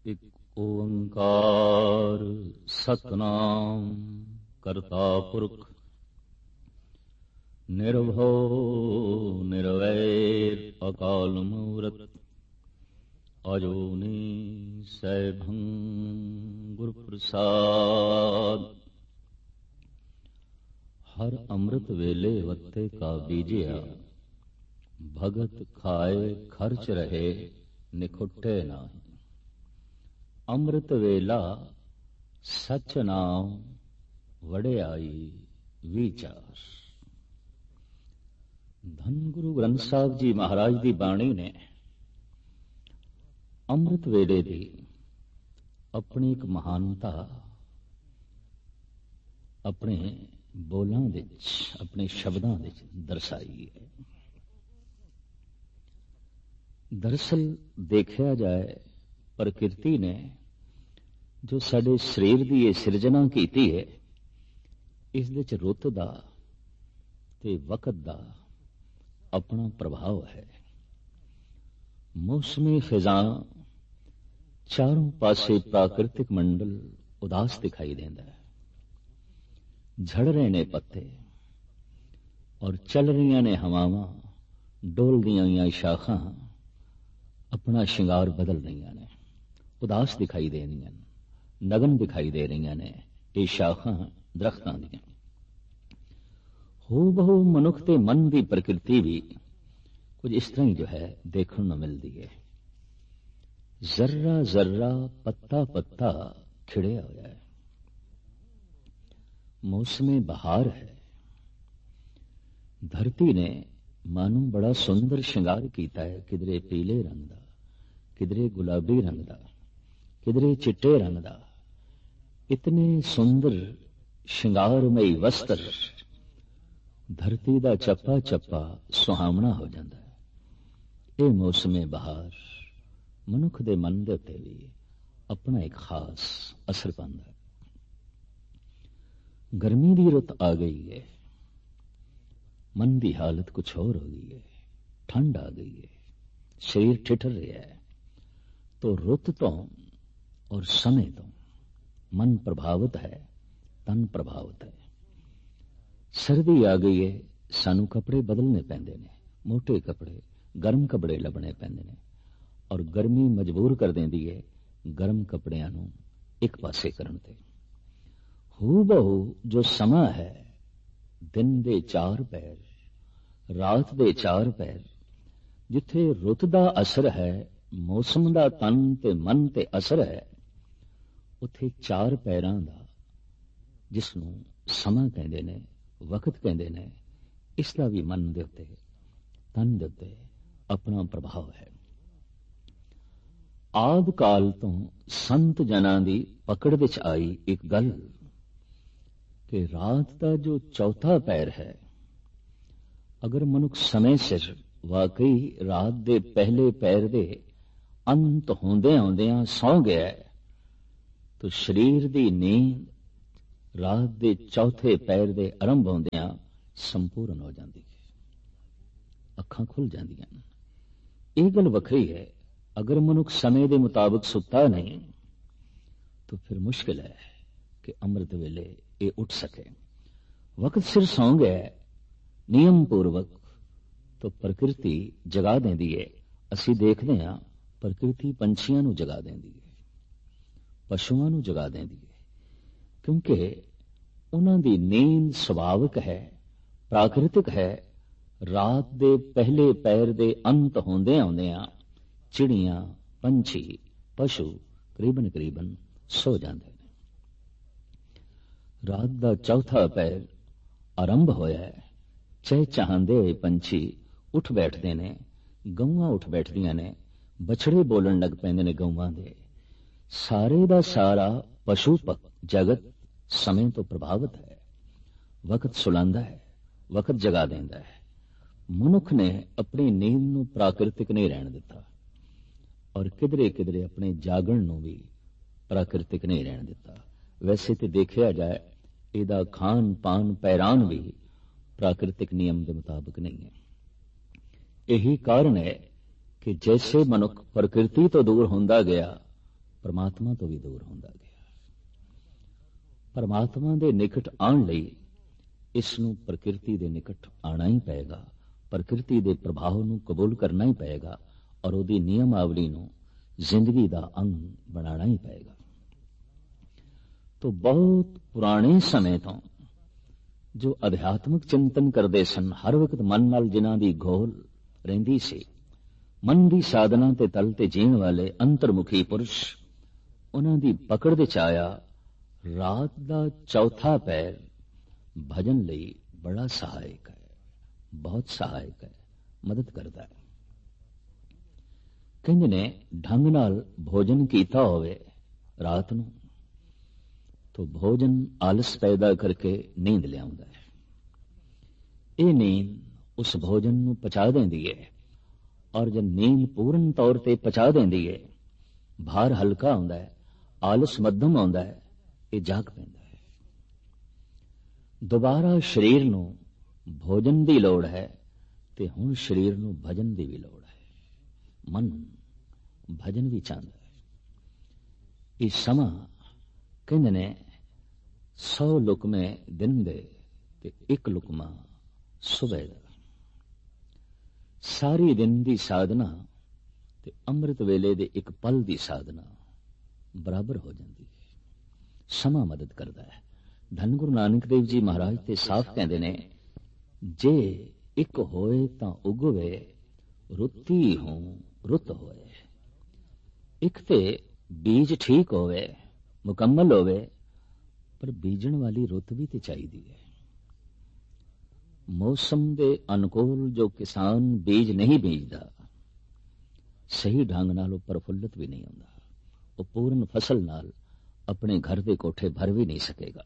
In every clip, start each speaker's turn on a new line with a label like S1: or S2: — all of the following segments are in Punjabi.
S1: ਇਕ ਓੰਕਾਰ ਸਤਿਨਾਮ ਕਰਤਾ ਪੁਰਖ ਨਿਰਭਉ ਨਿਰਵੈਰ ਅਕਾਲ ਮੂਰਤ ਅਜੂਨੀ ਸੈਭੰ ਗੁਰ ਪ੍ਰਸਾਦ। ਹਰ ਅੰਮ੍ਰਿਤ ਵੇਲੇ ਵੱਤੇ ਕਾ ਬੀਜਿਆ, ਭਗਤ ਖਾਏ ਖਰਚ ਰਹੇ ਨਿਖੁੱਟੇ ਨਾਹੀਂ। ਅੰਮ੍ਰਿਤ ਵੇਲਾ ਸਚ ਨਾਮ ਵਡਿਆਈ ਵਿਚਾਰ। ਧੰਨ ਗੁਰੂ ਗ੍ਰੰਥ ਸਾਹਿਬ ਜੀ ਮਹਾਰਾਜ ਦੀ ਬਾਣੀ ਨੇ ਅੰਮ੍ਰਿਤ ਵੇਲੇ ਦੀ ਆਪਣੀ ਇੱਕ ਮਹਾਨਤਾ ਆਪਣੇ ਬੋਲਾਂ ਵਿੱਚ, ਆਪਣੇ ਸ਼ਬਦਾਂ ਵਿੱਚ ਦਰਸਾਈ ਹੈ। ਦਰਅਸਲ ਦੇਖਿਆ ਜਾਏ, ਪ੍ਰਕਿਰਤੀ ਨੇ ਜੋ ਸਾਡੇ ਸਰੀਰ ਦੀ ਇਹ ਸਿਰਜਣਾ ਕੀਤੀ ਹੈ, ਇਸ ਵਿੱਚ ਰੁੱਤ ਦਾ ਤੇ ਵਕਤ ਦਾ ਆਪਣਾ ਪ੍ਰਭਾਵ ਹੈ। ਮੌਸਮੀ ਫਿਜ਼ਾਂ, ਚਾਰੋਂ ਪਾਸੇ ਪ੍ਰਾਕਿਰਤਿਕ ਮੰਡਲ ਉਦਾਸ ਦਿਖਾਈ ਦਿੰਦਾ ਹੈ। ਝੜ ਰਹੇ ਨੇ ਪੱਤੇ ਔਰ ਚੱਲ ਰਹੀਆਂ ਨੇ ਹਵਾਵਾਂ, ਡੋਲਦੀਆਂ ਹੋਈਆਂ ਸ਼ਾਖਾਂ ਆਪਣਾ ਸ਼ਿੰਗਾਰ ਬਦਲ ਰਹੀਆਂ ਨੇ, ਉਦਾਸ ਦਿਖਾਈ ਦੇ ਰਹੀਆਂ ਨੇ, ਨਗਨ ਦਿਖਾਈ ਦੇ ਰਹੀਆਂ ਨੇ ਇਹ ਸ਼ਾਖਾਂ ਦਰਖਤਾਂ ਦੀਆਂ। ਹੋ ਬਹੁ ਮਨੁੱਖ ਤੇ ਮਨ ਦੀ ਪ੍ਰਕਿਰਤੀ ਵੀ ਕੁਝ ਇਸ ਤਰ੍ਹਾਂ ਹੀ ਜੋ ਹੈ ਦੇਖਣ ਨੂੰ ਮਿਲਦੀ ਹੈ। ਜ਼ਰਰਾ ਜ਼ਰਰਾ, ਪੱਤਾ ਪੱਤਾ ਖਿੜਿਆ ਹੋਇਆ ਹੈ। ਮੌਸਮੇ ਬਹਾਰ ਹੈ। ਧਰਤੀ ਨੇ ਮਾਨੂੰ ਬੜਾ ਸੁੰਦਰ ਸ਼ਿੰਗਾਰ ਕੀਤਾ ਹੈ, ਕਿਧਰੇ ਪੀਲੇ ਰੰਗ ਦਾ, ਕਿਧਰੇ ਗੁਲਾਬੀ ਰੰਗ ਦਾ, ਕਿਧਰੇ ਚਿੱਟੇ ਰੰਗ ਦਾ। ਇਤਨੇ ਸੁੰਦਰ ਸ਼ਿੰਗਾਰਮਈ ਵਸਤਰ, ਧਰਤੀ ਦਾ ਚੱਪਾ ਚੱਪਾ ਸੁਹਾਵਣਾ ਹੋ ਜਾਂਦਾ ਹੈ। ਇਹ ਮੌਸਮੇ ਬਹਾਰ ਮਨੁੱਖ ਦੇ ਮਨ ਦੇ ਉੱਤੇ ਵੀ ਆਪਣਾ ਇੱਕ ਖਾਸ ਅਸਰ ਪਾਉਂਦਾ ਹੈ। ਗਰਮੀ ਦੀ ਰੁੱਤ ਆ ਗਈ ਹੈ, ਮਨ ਦੀ ਹਾਲਤ ਕੁਛ ਹੋਰ ਹੋ ਗਈ ਹੈ। ਠੰਡ ਆ ਗਈ ਹੈ, ਸਰੀਰ ਠਿਠਰ ਰਿਹਾ ਹੈ। ਤੋ ਰੁੱਤ ਤੋਂ ਔਰ ਸਮੇਂ ਤੋਂ ਮਨ ਪ੍ਰਭਾਵਿਤ ਹੈ, ਤਨ ਪ੍ਰਭਾਵਿਤ ਹੈ। ਸਰਦੀ ਆ ਗਈ ਹੈ, ਸਾਨੂੰ ਕੱਪੜੇ ਬਦਲਣੇ ਪੈਂਦੇ ਨੇ, ਮੋਟੇ ਕੱਪੜੇ, ਗਰਮ ਕੱਪੜੇ ਲੱਭਣੇ ਪੈਂਦੇ ਨੇ। ਔਰ ਗਰਮੀ ਮਜਬੂਰ ਕਰ ਦਿੰਦੀ ਹੈ ਗਰਮ ਕੱਪੜਿਆਂ ਨੂੰ ਇੱਕ ਪਾਸੇ ਕਰਨ ਤੇ। ਹੂ ਬਹੂ ਜੋ ਸਮਾਂ ਹੈ, ਦਿਨ ਦੇ 4 ਪਹਿਰ, ਰਾਤ ਦੇ 4 ਪਹਿਰ, ਜਿੱਥੇ ਰੁੱਤ ਦਾ ਅਸਰ ਹੈ, ਮੌਸਮ ਦਾ ਤਨ ਤੇ ਮਨ ਤੇ ਅਸਰ ਹੈ, ਉੱਥੇ 4 ਪਹਿਰਾਂ ਦਾ, ਜਿਸ ਨੂੰ ਸਮਾਂ ਕਹਿੰਦੇ ਨੇ, ਵਕਤ ਕਹਿੰਦੇ ਨੇ, ਇਸ ਦਾ ਵੀ ਮਨ ਦੇ ਉੱਤੇ, ਤਨ ਦੇ ਉੱਤੇ ਆਪਣਾ ਪ੍ਰਭਾਵ ਹੈ। ਆਦਿ ਕਾਲ ਤੋਂ ਸੰਤ ਜਨਾਂ ਦੀ ਪਕੜ ਵਿੱਚ ਆਈ ਇੱਕ ਗੱਲ ਕਿ ਰਾਤ ਦਾ ਜੋ 4ਥਾ ਪਹਿਰ ਹੈ, ਅਗਰ ਮਨੁੱਖ ਸਮੇਂ ਸਿਰ ਵਾਕਈ ਰਾਤ ਦੇ ਪਹਿਲੇ ਪਹਿਰ ਦੇ ਅੰਤ ਹੁੰਦਿਆਂ ਹੁੰਦਿਆਂ ਸੌਂ ਗਿਆ ਤਾਂ ਸਰੀਰ ਦੀ ਨੀਂਦ ਰਾਤ ਦੇ 4ਥੇ ਪਹਿਰ ਦੇ ਆਰੰਭ ਹੁੰਦਿਆਂ ਸੰਪੂਰਨ ਹੋ ਜਾਂਦੀ ਹੈ। ਅੱਖਾਂ ਖੁੱਲ ਜਾਂਦੀਆਂ ਨੇ। ਇਹ ਗੱਲ ਵੱਖਰੀ ਹੈ, ਅਗਰ ਮਨੁੱਖ ਸਮੇਂ ਦੇ ਮੁਤਾਬਕ ਸੁੱਤਾ ਨਹੀਂ ਤਾਂ ਫਿਰ ਮੁਸ਼ਕਿਲ ਹੈ ਕਿ ਅੰਮ੍ਰਿਤ ਵੇਲੇ ਇਹ ਉੱਠ ਸਕੇ। ਵਕਤ ਸਿਰ ਸੌਂ ਗਿਆ ਨਿਯਮ ਪੂਰਵਕ ਤਾਂ ਪ੍ਰਕਿਰਤੀ ਜਗਾ ਦਿੰਦੀ ਹੈ। ਅਸੀਂ ਦੇਖਦੇ ਹਾਂ ਪ੍ਰਕਿਰਤੀ ਪੰਛੀਆਂ ਨੂੰ ਜਗਾ ਦਿੰਦੀ ਹੈ, ਪਸ਼ੂਆਂ ਨੂੰ ਜਗਾ ਦਿੰਦੀ ਹੈ, ਕਿਉਂਕਿ ਉਹਨਾਂ ਦੀ ਨੀਂਦ ਸੁਭਾਵਿਕ ਹੈ, ਪ੍ਰਾਕਿਰਤਿਕ ਹੈ। ਰਾਤ ਦੇ ਪਹਿਲੇ ਪਹਿਰ ਦੇ ਅੰਤ ਹੁੰਦਿਆਂ ਹੁੰਦਿਆਂ ਚਿੜੀਆਂ, ਪੰਛੀ, ਪਸ਼ੂ ਕਰੀਬਨ ਸੋ ਜਾਂਦੇ ਨੇ। ਰਾਤ ਦਾ 4ਥਾ ਪਹਿਰ ਆਰੰਭ ਹੋਇਆ ਹੈ। ਚਹਿਚਹਾਉਂਦੇ ਹੋਏ ਪੰਛੀ ਉੱਠ ਬੈਠਦੇ ਨੇ, ਗਊਆਂ ਉੱਠ ਬੈਠਦੀਆਂ ਨੇ, ਬਛੜੇ ਬੋਲਣ ਲੱਗ ਪੈਂਦੇ ਨੇ ਗਊਆਂ ਦੇ। ਸਾਰੇ ਦਾ ਸਾਰਾ ਪਸ਼ੂ ਜਗਤ ਸਮੇਂ ਤੋਂ ਪ੍ਰਭਾਵਿਤ ਹੈ। ਵਕਤ ਸੁਲਾਂਦਾ ਹੈ, ਵਕਤ ਜਗਾ ਦਿੰਦਾ ਹੈ। ਮਨੁੱਖ ਨੇ ਆਪਣੀ ਨੀਂਦ ਨੂੰ ਪ੍ਰਾਕਿਰਤਿਕ ਨਹੀਂ ਰਹਿਣ ਦਿੱਤਾ ਔਰ ਕਿਧਰੇ ਕਿਧਰੇ ਆਪਣੇ ਜਾਗਣ ਨੂੰ ਵੀ ਪ੍ਰਾਕਿਰਤਿਕ ਨਹੀਂ ਰਹਿਣ ਦਿੱਤਾ। ਵੈਸੇ ਤੇ ਦੇਖਿਆ ਜਾਏ, ਇਹਦਾ ਖਾਨ ਪਾਨ ਪਹਿਰਾਨ ਵੀ ਪ੍ਰਾਕਿਰਤਿਕ ਨਿਯਮ ਦੇ ਮੁਤਾਬਕ ਨਹੀਂ ਹੈ। ਇਹੀ ਕਾਰਨ ਹੈ ਕਿ ਜੈਸੇ ਮਨੁੱਖ ਪ੍ਰਕਿਰਤੀ ਤੋਂ ਦੂਰ ਹੁੰਦਾ ਗਿਆ, ਪਰਮਾਤਮਾ ਤੋਂ ਵੀ ਦੂਰ ਹੁੰਦਾ ਗਿਆ। ਪਰਮਾਤਮਾ ਦੇ ਨਿਕਟ ਆਉਣ ਲਈ ਇਸ ਨੂੰ ਪ੍ਰਕਿਰਤੀ ਦੇ ਨਿਕਟ ਆਉਣਾ ਹੀ ਪਏਗਾ, ਪ੍ਰਕਿਰਤੀ ਦੇ ਪ੍ਰਭਾਵ ਨੂੰ ਕਬੂਲ ਕਰਨਾ ਹੀ ਪਏਗਾ ਔਰ ਉਹਦੀ ਨਿਯਮਾਵਲੀ ਨੂੰ ਜ਼ਿੰਦਗੀ ਦਾ ਅੰਗ ਬਣਾਉਣਾ ਹੀ ਪਏਗਾ। ਤੋ ਬਹੁਤ ਪੁਰਾਣੇ ਸਮੇਂ ਤੋਂ ਜੋ ਅਧਿਆਤਮਿਕ ਚਿੰਤਨ ਕਰਦੇ ਸਨ, ਹਰ ਵਕਤ ਮਨ ਨਾਲ ਜਿਨ੍ਹਾਂ ਦੀ ਘੋਲ ਰਹਿੰਦੀ ਸੀ, ਮਨ ਦੀ ਸਾਧਨਾ ਤੇ ਤਲ ਤੇ ਜੀਣ ਵਾਲੇ ਅੰਤਰਮੁਖੀ ਪੁਰਸ਼, ਉਹਨਾਂ ਦੀ ਪਕੜ ਵਿੱਚ ਆਇਆ ਰਾਤ ਦਾ ਚੌਥਾ ਪਹਿਰ ਭਜਨ ਲਈ ਬੜਾ ਸਹਾਇਕ ਹੈ, ਬਹੁਤ ਸਹਾਇਕ ਹੈ, ਮਦਦ ਕਰਦਾ ਹੈ। ਕਹਿੰਦੇ ਨੇ ਢੰਗ ਨਾਲ ਭੋਜਨ ਕੀਤਾ ਹੋਵੇ ਰਾਤ ਨੂੰ तो भोजन आलस पैदा करके नींद लियाउंदा है। ये नींद उस भोजन नूं पचा देंदी है और जब नींद पूर्ण तौर ते पचा देंदी है, भार हल्का हुंदा है, आलस मध्यम आउंदा है, ये जाग पैंदा है। दोबारा शरीर नूं भोजन दी लोड़ है ते हुण शरीर नूं भजन दी भी लोड़ है। मन भजन भी चाहता है। इस समा कहंदे ने 100 लुकमे दिन दे ते 1 लुकमा सुबह दा। सारी दिन दी साधना ते अमृत वेले दे एक पल दी साधना बराबर हो जाती है। समा मदद करता है। धन गुरु नानक देव जी महाराज ते साफ कहते ने, जे एक होए तां उगवे, रुत्ती हों रुत होए। एक ते बीज ठीक होवे, मुकम्मल होवे, पर बीजण वाली रुत भी तो चाहिए है। मौसम के अनुकूल जो किसान बीज नहीं बीजता, सही ढंग नाल प्रफुल्लित भी नहीं होता, वो पूर्ण फसल नाल अपने घर के कोठे भर भी नहीं सकेगा।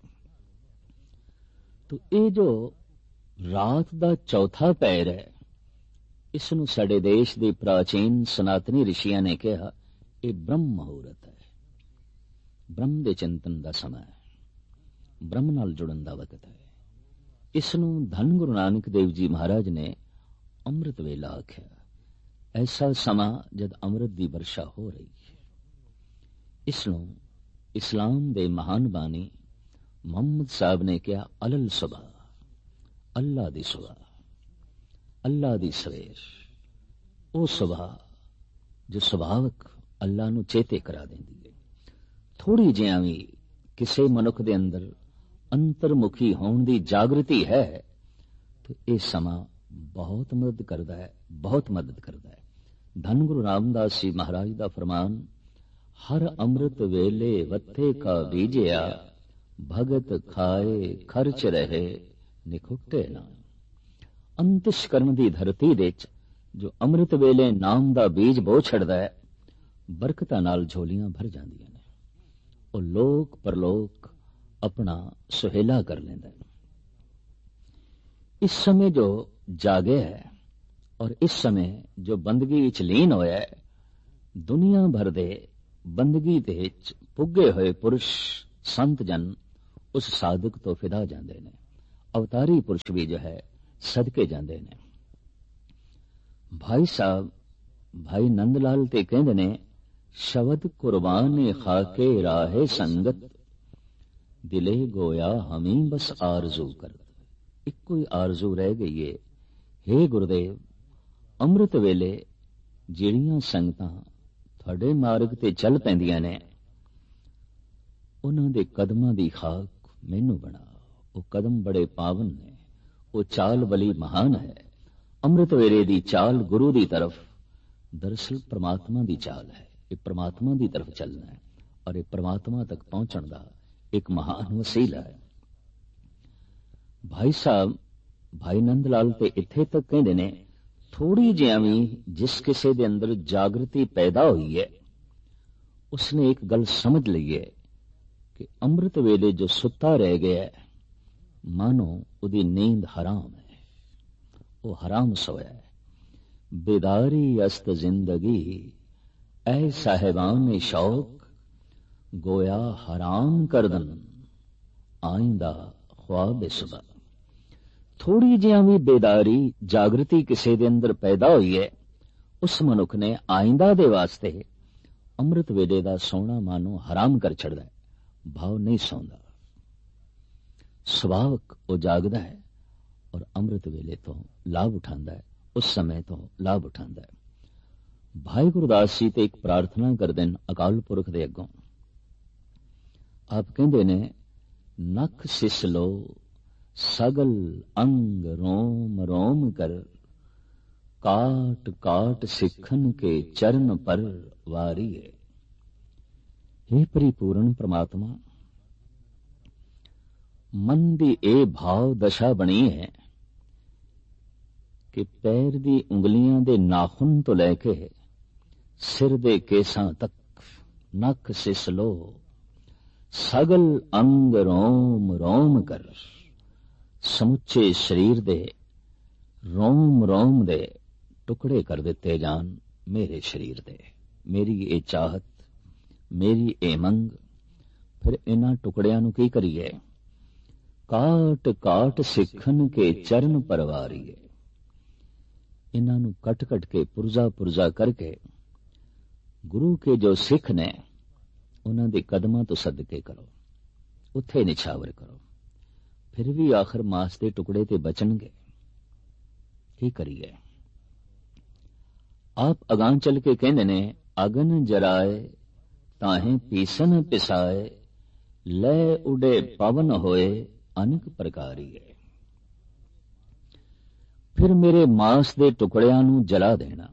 S1: तो ये जो रात का चौथा पैर है, इसनूं साडे देश के प्राचीन सनातनी ऋषियां ने कहा, ये ब्रह्म मुहूर्त है, ब्रह्म के चिंतन का समय है, ब्रह्म नाल जुड़न का वक्त है। इसनूं धन गुरु नानक देव जी महाराज ने अमृत वेला आख्या। ऐसा समा जद अमृत की वर्षा हो रही है। इसनूं इस्लाम दे महान बानी मोहम्मद साहब ने कहा, अलल सुबह, अल्लाह दी सुबह, अल्लाह दी सवेर, वो सुबह जो सुभावक अल्लाह नूं चेते करा देंदी है। थोड़ी जिहां भी किसी मनुख दे अंदर अंतर्मुखी होने की जागृति है तो यह समा बहुत मदद करता है, बहुत मदद करता है। धन गुरु रामदास जी महाराज का फरमान, हर अमृत वेले वत्थे का बीजिया, भगत खाए खर्च रहे निखुटे ना। अंतस्करण की धरती दे जो अमृत वेले नाम का बीज बो छड़दा है, बरकतां नाल झोलियां भर जांदियां ने, वो लोक परलोक अपना सुहेला कर लेंदा है। इस समय जो जागे है और इस समय जो बंदगी विच लीन होया है, दुनिया भर दे बंदगी दे पुगे हुए पुरुष संत जन उस साधक तो फिदा जांदे ने। अवतारी पुरुष भी जो है सदके जांदे ने। भाई साहब भाई नंदलाल ते कहंदे ने, शबद कुर्बान खाके राहे संगत, दिले गोया हमी बस आरजू कर। एक कोई आरजू रह गई है, हे गुरुदेव, अमृत वेले ਜਿਹੜੀਆਂ ਸੰਗਤਾਂ ਤੁਹਾਡੇ ਮਾਰਗ ਤੇ ਚੱਲ ਪੈਂਦੀਆਂ ਨੇ, ਉਹਨਾਂ ਦੇ ਕਦਮਾਂ ਦੀ ਖਾਕ ਮੈਨੂੰ ਬਣਾ। ਉਹ ਕਦਮ ਬੜੇ ਪਾਵਨ ਨੇ, ਉਹ ਚਾਲ ਬਲੀ ਮਹਾਨ ਹੈ। ਅੰਮ੍ਰਿਤ ਵੇਲੇ ਦੀ ਚਾਲ ਗੁਰੂ ਦੀ ਤਰਫ ਦਰਅਸਲ परमात्मा ਦੀ ਚਾਲ ਹੈ। ਇਹ परमात्मा ਦੀ ਤਰਫ ਚੱਲਣਾ ਹੈ ਔਰ ਇਹ परमात्मा ਤੱਕ ਪਹੁੰਚਣ ਦਾ एक महान वसीला है। भाई साहब भाई नंद लाल ते इत्थे तक कहंदे ने, थोड़ी जिहां भी जिस किसी दे अंदर जागृति पैदा हुई है, उसने एक गल समझ ली है कि अमृत वेले जो सुता रह गया है, मानो उदी नींद हराम है, वो हराम सोया है। बेदारी अस्त जिंदगी ऐ साहिबान शौक, गोया हराम करदन आइंदा ख्वाब सुबह। थोड़ी जिहां भी बेदारी जागृति किसी दे अंदर पैदा हुई है, उस मनुख ने आइंदा दे वास्ते ਅੰਮ੍ਰਿਤ ਵੇਲੇ ਦਾ ਸੌਣਾ ਮਨ ਨੂੰ ਹਰਾਮ ਕਰ ਛੱਡਦਾ ਹੈ। ਭਾਵ ਨਹੀਂ ਸੌਂਦਾ, ਸੁਭਾਵਕ ਉਹ ਜਾਗਦਾ ਹੈ ਔਰ ਅੰਮ੍ਰਿਤ ਵੇਲੇ ਤੋਂ ਲਾਭ ਉਠਾਉਂਦਾ ਹੈ, ਉਸ ਸਮੇਂ ਤੋਂ ਲਾਭ ਉਠਾਉਂਦਾ ਹੈ। ਭਾਈ ਗੁਰਦਾਸ ਜੀ ਤੇ ਇੱਕ ਪ੍ਰਾਰਥਨਾ ਕਰਦੇ ਨੇ ਅਕਾਲ ਪੁਰਖ ਦੇ ਅੱਗੋਂ। ਆਪ ਕਹਿੰਦੇ ਨੇ, ਨਖ ਸਿਸ ਲੋ ਸਗਲ ਅੰਗ ਰੋਮ ਰੋਮ ਕਰ, ਕਾਟ ਕਾਟ ਸਿੱਖਨ ਕੇ ਚਰਨ ਪਰ ਵਾਰੀਏ। हे परिपूर्ण परमात्मा, मन ਦੀ ਇਹ ਭਾਵ ਦਸ਼ਾ ਬਣੀ ਹੈ ਕਿ ਪੈਰ ਦੀ ਉਂਗਲੀਆਂ ਦੇ ਨਾਖੂਨ ਤੋਂ ਲੈ ਕੇ ਸਿਰ ਦੇ ਕੇਸਾਂ ਤੱਕ ਨਖ ਸਿਸ ਲੋ ਸਗਲ ਅੰਗ ਰੋਮ ਰੋਮ ਕਰ, ਸਮੁੱਚੇ ਸਰੀਰ ਦੇ ਰੋਮ ਰੋਮ ਦੇ ਟੁਕੜੇ ਕਰ ਦਿੱਤੇ ਜਾਣ ਮੇਰੇ ਸਰੀਰ ਦੇ। ਮੇਰੀ ਇਹ ਚਾਹਤ, ਮੇਰੀ ਇਹ ਮੰਗ। ਫਿਰ ਇਹਨਾਂ ਟੁਕੜਿਆਂ ਨੂੰ ਕੀ ਕਰੀਏ? ਕਾਟ ਕਾਟ ਸਿੱਖਨ ਕੇ ਚਰਨ ਪਰਵਾਰੀਏ। ਇਹਨਾਂ ਨੂੰ ਕੱਟ ਕੱਟ ਕੇ ਪੁਰਜ਼ਾ ਪੁਰਜ਼ਾ ਕਰਕੇ ਗੁਰੂ ਕੇ ਜੋ ਸਿੱਖ ਨੇ ਉਹਨਾਂ ਦੇ ਕਦਮਾਂ ਤੋਂ ਸਦਕੇ ਕਰੋ, ਉੱਥੇ ਨਿਛਾਵਰ ਕਰੋ। ਫਿਰ ਵੀ ਆਖਰ ਮਾਸ ਦੇ ਟੁਕੜੇ ਤੇ ਬਚਣਗੇ। ਕੀ ਕਰੀਏ? ਆਪ ਅਗਾਂ ਚੱਲ ਕੇ ਕਹਿੰਦੇ ਨੇ, ਅਗਨ ਜਰਾਏ ਤਾਹੇ ਪੀਸਨ ਪਿਸਾਏ, ਲੈ ਉਡੇ ਪਵਨ ਹੋਏ ਅਨੇਕ ਪ੍ਰਕਾਰੀਏ। ਫਿਰ ਮੇਰੇ ਮਾਸ ਦੇ ਟੁਕੜਿਆਂ ਨੂੰ ਜਲਾ ਦੇਣਾ,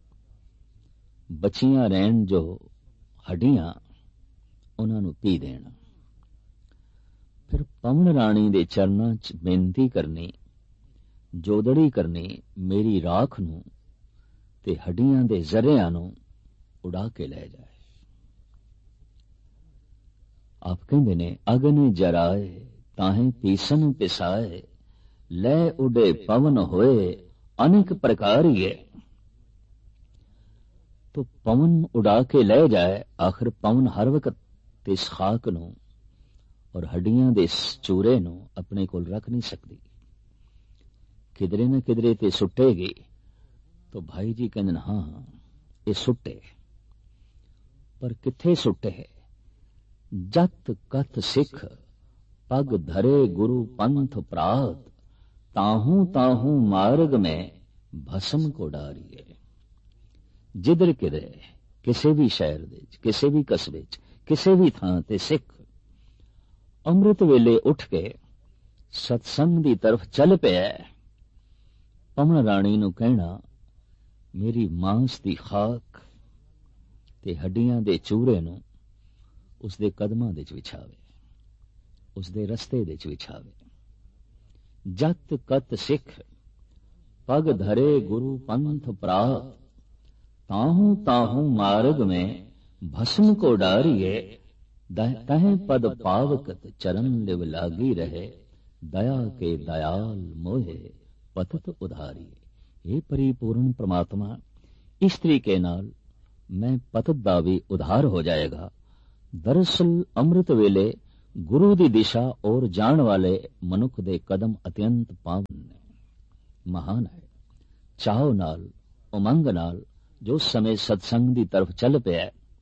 S1: ਬਚੀਆਂ ਰਹਿਣ ਜੋ ਹੱਡੀਆਂ ਉਹਨਾਂ ਨੂੰ ਪੀ ਦੇਣਾ। ਫਿਰ ਪਵਨ ਰਾਣੀ ਦੇ ਚਰਨਾਂ 'ਚ ਬੇਨਤੀ ਕਰਨੀ, ਜੋਦੜੀ ਕਰਨੀ, ਮੇਰੀ ਰਾਖ ਨੂੰ ਤੇ ਹੱਡੀਆਂ ਦੇ ਜ਼ਰਿਆਂ ਨੂੰ ਉਡਾ ਕੇ ਲੈ ਜਾਏ। ਆਪ ਕਹਿੰਦੇ ਨੇ, ਅਗਨ ਜਰਾਏ ਤਾਹੇ ਪੀਸਨ ਪਿਸਾਏ, ਲੈ ਉਡੇ ਪਵਨ ਹੋਏ ਅਨੇਕ ਪ੍ਰਕਾਰੀਏ। तो पवन उड़ा के ले जाए। आखिर पवन हर वक्त इस खाक नू और हड्डियां दे चूरे नू अपने कोल रख नहीं सकती, किधरे न किधरे ते सुटेगी। तो भाई जी कहंदे हाँ ये सुटे, पर किथे सुटे? जत कथ सिख पग धरे गुरु पंथ प्रात, ताहू ताहू मार्ग में भस्म को डारिए। जिधर किधरे किसी भी शहर दे, किसी भी कस्बे च, किसी भी थां ते सिख अमृत वेले उठ के सत्संग दी तरफ चल पिया। पवन राणी नू कहना, मेरी मांस दी खाक ते हड्डियां दे चूरे नू उसदे कदमां दे च विछावे, उसदे रस्ते दे च विछावे। जत कत सिख पग धरे गुरु पंथ प्रात, ताहू ताहू मार्ग में भस्म को डारिए। तह पद पावकत चरण लिव लागी रहे, दया के दयाल मोहे पतत उधारिए। हे परिपूर्ण परमात्मा, इस तरीके नाल मैं पतत दा भी उधार हो जाएगा। दरअसल अमृत वेले गुरु दी दिशा और जान वाले मनुख दे कदम अत्यंत पावन ने, महान है। चाहो नाल उमंग नाल जो समय सत्संग की तरफ चल पिया,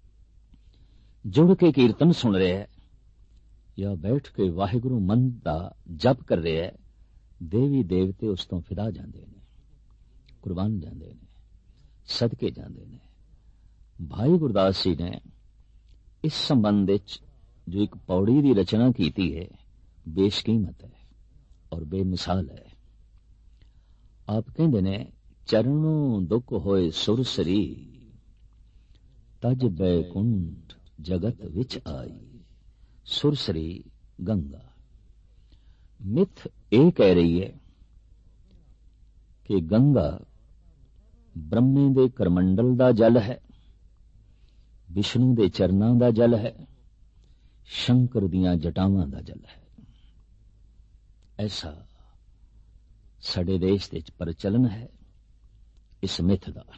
S1: जुड़ के कीर्तन सुन रहे है या बैठ के वाहिगुरु मन का जप कर रहे है, देवी देवते उस तो फिदा जाते हैं, कुर्बान जाते हैं, सदके जाते हैं। भाई गुरदास जी ने इस संबंध जो एक पौड़ी की रचना की है, बेशकीमत है और बेमिसाल है। आप कहते ने, चरणों दुख होए सुरसरी, तज बैकुंठ जगत विच आई। सुरसरी गंगा। मिथ ये कह रही है कि गंगा ब्रह्मे दे करमंडल दा जल है, विष्णु दे चरनां दा जल है, शंकर दियां जटावां दा जल है। ऐसा साडे देश दे प्रचलन है इस मिथ दा।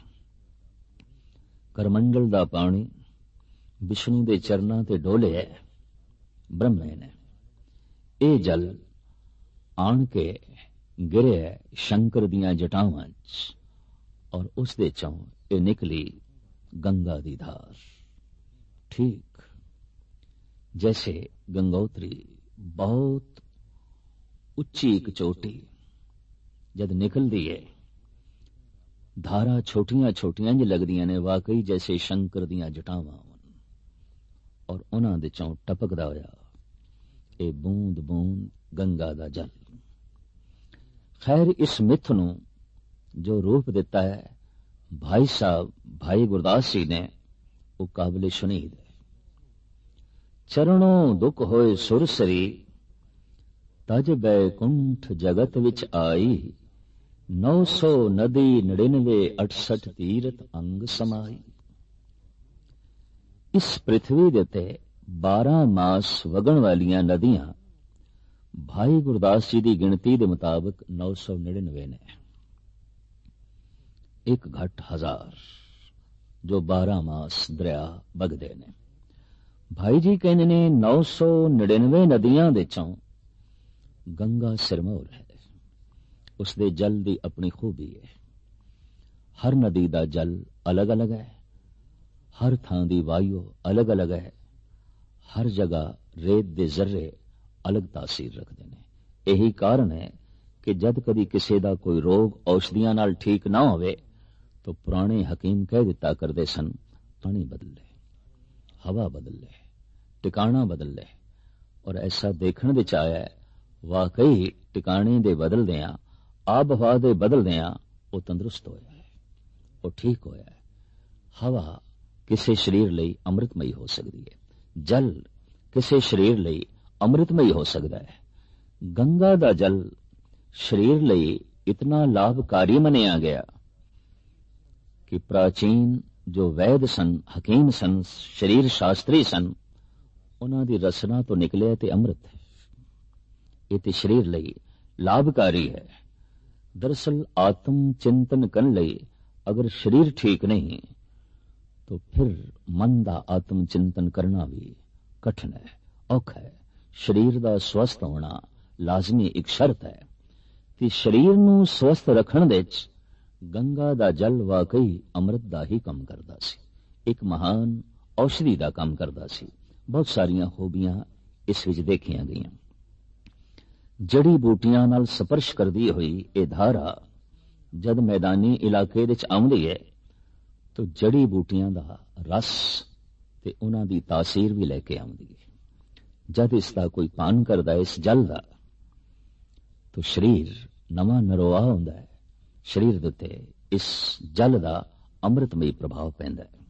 S1: करमंडल दा पानी विष्णु दे चरनां ते डोले है ब्रह्मे ने। ये जल आण के गिरे है शंकर दियां जटावां च, और उस दे चों ये निकली गंगा दी धार। ठीक जैसे गंगोत्री बहुत ਉੱਚੀ ਇੱਕ ਚੋਟੀ जद निकलती है, धारा छोटियां छोटियां ज लगदियां ने, वाकई जैसे शंकर दियां जटावां और उन्हां दे चों टपकदा होया ये बूंद बूंद गंगा दा जल। खैर इस मिथ नूं जो रूप दिता है भाई साहब भाई गुरदास जी ने, वो काबिल शुनीद है। चरणों दुख होए सुरसरी, तज बैकुंठ जगत विच आई, 900 नदी 99 68 तीरथ अंग समाई। इस पृथ्वी दे ते 12 मास वगण वालियां नदियां भाई गुरदास जी की गिणती के मुताबिक 999 ने, एक घट 1000 जो 12 मास दरिया बगदे ने। भाई जी कहने ने 999 नदियां दे चों गंगा सिरमौर है, उसदे जल की अपनी खूबी है। हर नदी का जल अलग अलग है, हर थां दी वायु अलग अलग है, हर जगह रेत दे जर्रे अलग तासीर रखते हैं। यही कारण है कि जद कदी किसी का कोई रोग औषधियां नाल ठीक ना होवे तो पुराने हकीम कह दिता करते सन, पानी बदल ले, हवा बदल ले, टिकाणा बदल ले। और ऐसा देखने विच आया है, वाकई टिकाणे दे बदलदियां, आब हवा दे बदलदियां वो तंदुरुस्त होया है, वो ठीक होया है। हवा किसी शरीर लई अमृतमयी हो सकती है, जल किसी शरीर लई अमृतमयी हो सकता है। गंगा दा जल शरीर लई इतना लाभकारी मनिया गया कि प्राचीन जो वैद सन, हकीम सन, शरीर शास्त्री सन, उन्हां दी रसना तो निकलिया ते अमृत है। ये ते शरीर लई लाभकारी है। दरअसल आत्म चिंतन करने लई अगर शरीर ठीक नहीं तो फिर मन का आत्म चिंतन करना भी कठिन है, औखा है। शरीर का स्वस्थ होना लाजमी एक शर्त है कि शरीर नूं स्वस्थ रखण दे गंगा दा जल वाकई अमृत दा ही काम करदा सी, एक महान औषधि दा काम करदा सी। बहुत सारियां खूबियां इस विच देखियां गईयां। जड़ी बूटियां नाल स्पर्श करदी हुई ये धारा जद मैदानी इलाके विच आउंदी है तो जड़ी बूटियां दा रस ते उन्हां दी तासीर भी लैके आउंदी है। जद इसका कोई पान करदा है इस जल का तो शरीर नवा नरोआ हुंदा है, शरीर दे उत्ते इस जल का अमृतमयी प्रभाव पैंदा है।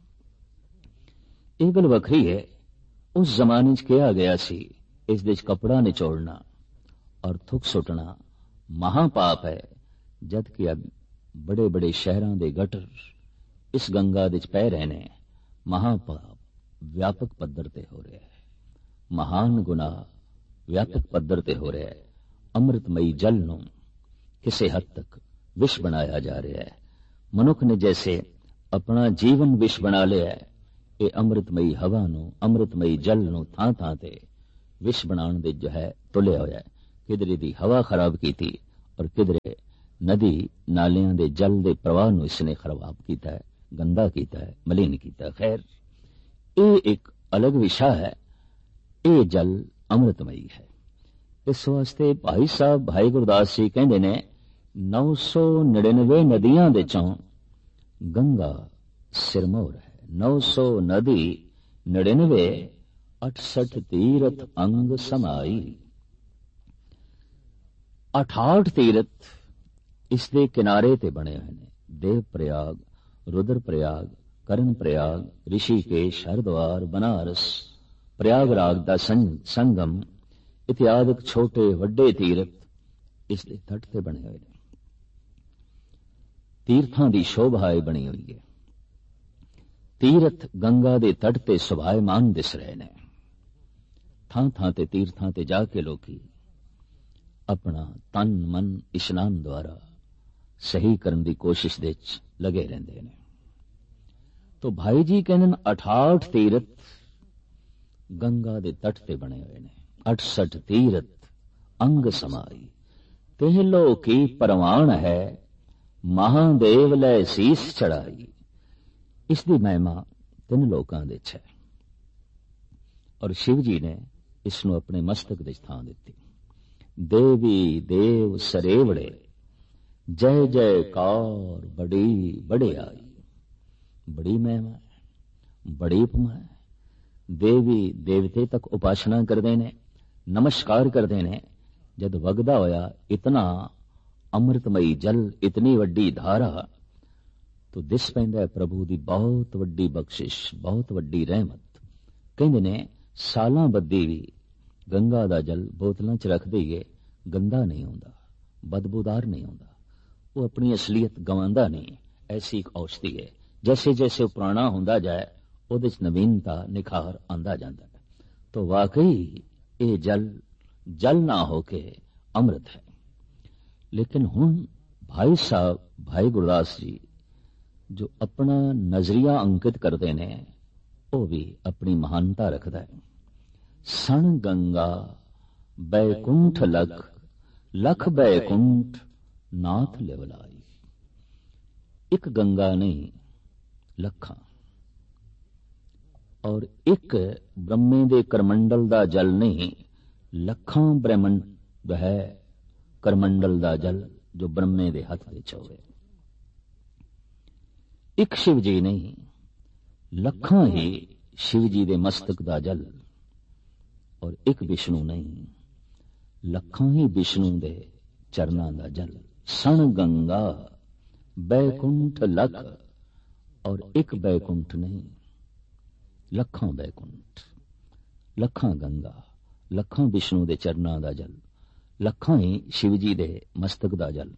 S1: यह गल वखरी है, उस जमाने च कहा गया सी इस दे कपड़ा निचोड़ना और थुक सुटना महापाप है, जबकि अब बड़े बड़े शहरों के गटर इस गंगा दे पै रहे ने। महापाप व्यापक पद्धर ते हो रहा है, महान गुनाह व्यापक पद्धर ते हो रहा है। अमृतमयी जल नूं किसी हद तक विष बनाया जा रहा है। मनुख ने जैसे अपना जीवन विष बना लिया है, ये अमृतमयी हवा नूं, अमृतमयी जल नूं थां थां ते विष बनाने दे जो है तुलिया होया है। किधरे दी हवा खराब की थी और किधरे नदी नालियां दे जल दे प्रवाह नूं इसने खराब किया है, गंदा किया है, मलिन किया। खैर ये एक अलग विषय है। ये जल अमृतमयी है। इस वास्ते भाई साहब भाई गुरदास जी कहते ने 999 नदियां दे चों गंगा सिरमौर है। 900 नदी 99 68 तीरथ अंग समाई। 68 तीरथ इस दे किनारे ते बने हुए ने। देव प्रयाग, रुद्र प्रयाग, करण प्रयाग, ऋषिकेश, हरिद्वार, बनारस, प्रयागराज दा संगम इत्यादि छोटे वड्डे तीरथ इस दे तट ते बने हुए ने। तीर्थां दी शोभा बनी हुई है। तीरथ गंगा दे तट ते सुभायमान दिस रहे ने। थां थां ते तीर्थां ते जाके लोकी अपना तन मन इशनान द्वारा सही करने की कोशिश दे लगे रहंदे ने। तो भाई जी कहने 68 तीरथ गंगा दे तट ते बने हुए ने। 68 तीरथ अंग समाई। तेहलो की परवान है, महादेव लै सीस चढ़ाई। इसकी महिमा 3 लोकां दे है। ਔਰ ਸ਼ਿਵ ਜੀ ਨੇ ਇਸ ਨੂੰ ਆਪਣੇ ਮਸਤਕ ਦੇ ਥਾਂ ਦਿੱਤੀ। ਦੇਵੀ ਦੇਵ ਸਰੇਵੜੇ ਜੈ ਜੈਕਾਰ ਬੜੀ ਵਡਿਆਈ। ਬੜੀ ਮਹਿਮਾ ਹੈ, ਬੜੀ ਉਪਮਾ ਹੈ। ਦੇਵੀ ਦੇਵਤੇ ਤੱਕ ਉਪਾਸਨਾ ਕਰਦੇ ਨੇ, ਨਮਸਕਾਰ ਕਰਦੇ ਨੇ। ਜਦ ਵਗਦਾ ਹੋਇਆ ਇਤਨਾ ਅੰਮ੍ਰਿਤਮਈ ਜਲ, ਇਤਨੀ ਵੱਡੀ ਧਾਰਾ, ਤੋ ਦਿਸ ਪੈਂਦਾ ਪ੍ਰਭੂ ਦੀ ਬਹੁਤ ਵੱਡੀ ਬਖਸ਼ਿਸ਼, ਬਹੁਤ ਵੱਡੀ ਰਹਿਮਤ। ਕਹਿੰਦੇ ਨੇ ਸਾਲਾਂ ਬੱਧੀ ਵੀ ਗੰਗਾ ਦਾ ਜਲ ਬੋਤਲਾਂ 'ਚ ਰੱਖ ਦਈਏ, ਗੰਦਾ ਨਹੀਂ ਹੁੰਦਾ, ਬਦਬੂਦਾਰ ਨਹੀਂ ਹੁੰਦਾ। ਉਹ ਆਪਣੀ ਅਸਲੀਅਤ ਗਵਾਉਂਦਾ ਨਹੀਂ। ਐਸੀ ਇੱਕ ਔਸ਼ਧੀ ਹੈ। ਜੈਸੇ ਜੈਸੇ ਉਹ ਪੁਰਾਣਾ ਹੁੰਦਾ ਜਾਏ, ਉਹਦੇ 'ਚ ਨਵੀਨਤਾ, ਨਿਖਾਰ ਆਉਂਦਾ ਜਾਂਦਾ ਹੈ। ਤੋ ਵਾਕਈ ਇਹ ਜਲ ਨਾ ਹੋ ਕੇ ਅੰਮ੍ਰਿਤ ਹੈ। ਲੇਕਿਨ ਹੁਣ ਭਾਈ ਸਾਹਿਬ, ਭਾਈ ਗੁਰਦਾਸ ਜੀ ਜੋ ਆਪਣਾ ਨਜ਼ਰੀਆ ਅੰਕਿਤ ਕਰਦੇ ਨੇ, ਉਹ ਵੀ ਆਪਣੀ ਮਹਾਨਤਾ ਰੱਖਦਾ ਹੈ। ਸਣ ਗੰਗਾ ਬੈਕੁੰਠ ਲਖ, ਲਖ ਬੈਕੁੰਠ ਨਾਥ ਲਿਵਲਾਈ। ਇੱਕ ਗੰਗਾ ਨਹੀਂ, ਲੱਖਾਂ। ਔਰ ਇੱਕ ਬ੍ਰਹਮੇ ਦੇ ਕਰਮੰਡਲ ਦਾ ਜਲ ਨਹੀਂ, ਲੱਖਾਂ ਬ੍ਰਹਮੰਡ ਹੈ ਕਰਮੰਡਲ ਦਾ ਜਲ ਜੋ ਬ੍ਰਹਮੇ ਦੇ ਹੱਥ ਵਿੱਚ ਹੋਵੇ। ਇੱਕ ਸ਼ਿਵ ਜੀ ਨਹੀਂ, ਲੱਖਾਂ ਹੀ ਸ਼ਿਵ ਜੀ ਦੇ ਮਸਤਕ ਦਾ ਜਲ। ਔਰ ਇੱਕ ਵਿਸ਼ਨੂੰ ਨਹੀਂ, ਲੱਖਾਂ ਹੀ ਵਿਸ਼ਨੂੰ ਦੇ ਚਰਨਾਂ ਦਾ ਜਲ। ਸਣ ਗੰਗਾ ਬੈਕੁੰਠ ਲਖ, ਔਰ ਇੱਕ ਬੈਕੁੰਠ ਨਹੀਂ, ਲੱਖਾਂ ਬੈਕੁੰਠ, ਲੱਖਾਂ ਗੰਗਾ, ਲੱਖਾਂ ਵਿਸ਼ਨੂੰ ਦੇ ਚਰਨਾਂ ਦਾ ਜਲ, ਲੱਖਾਂ ਹੀ ਸ਼ਿਵ ਜੀ ਦੇ ਮਸਤਕ ਦਾ ਜਲ,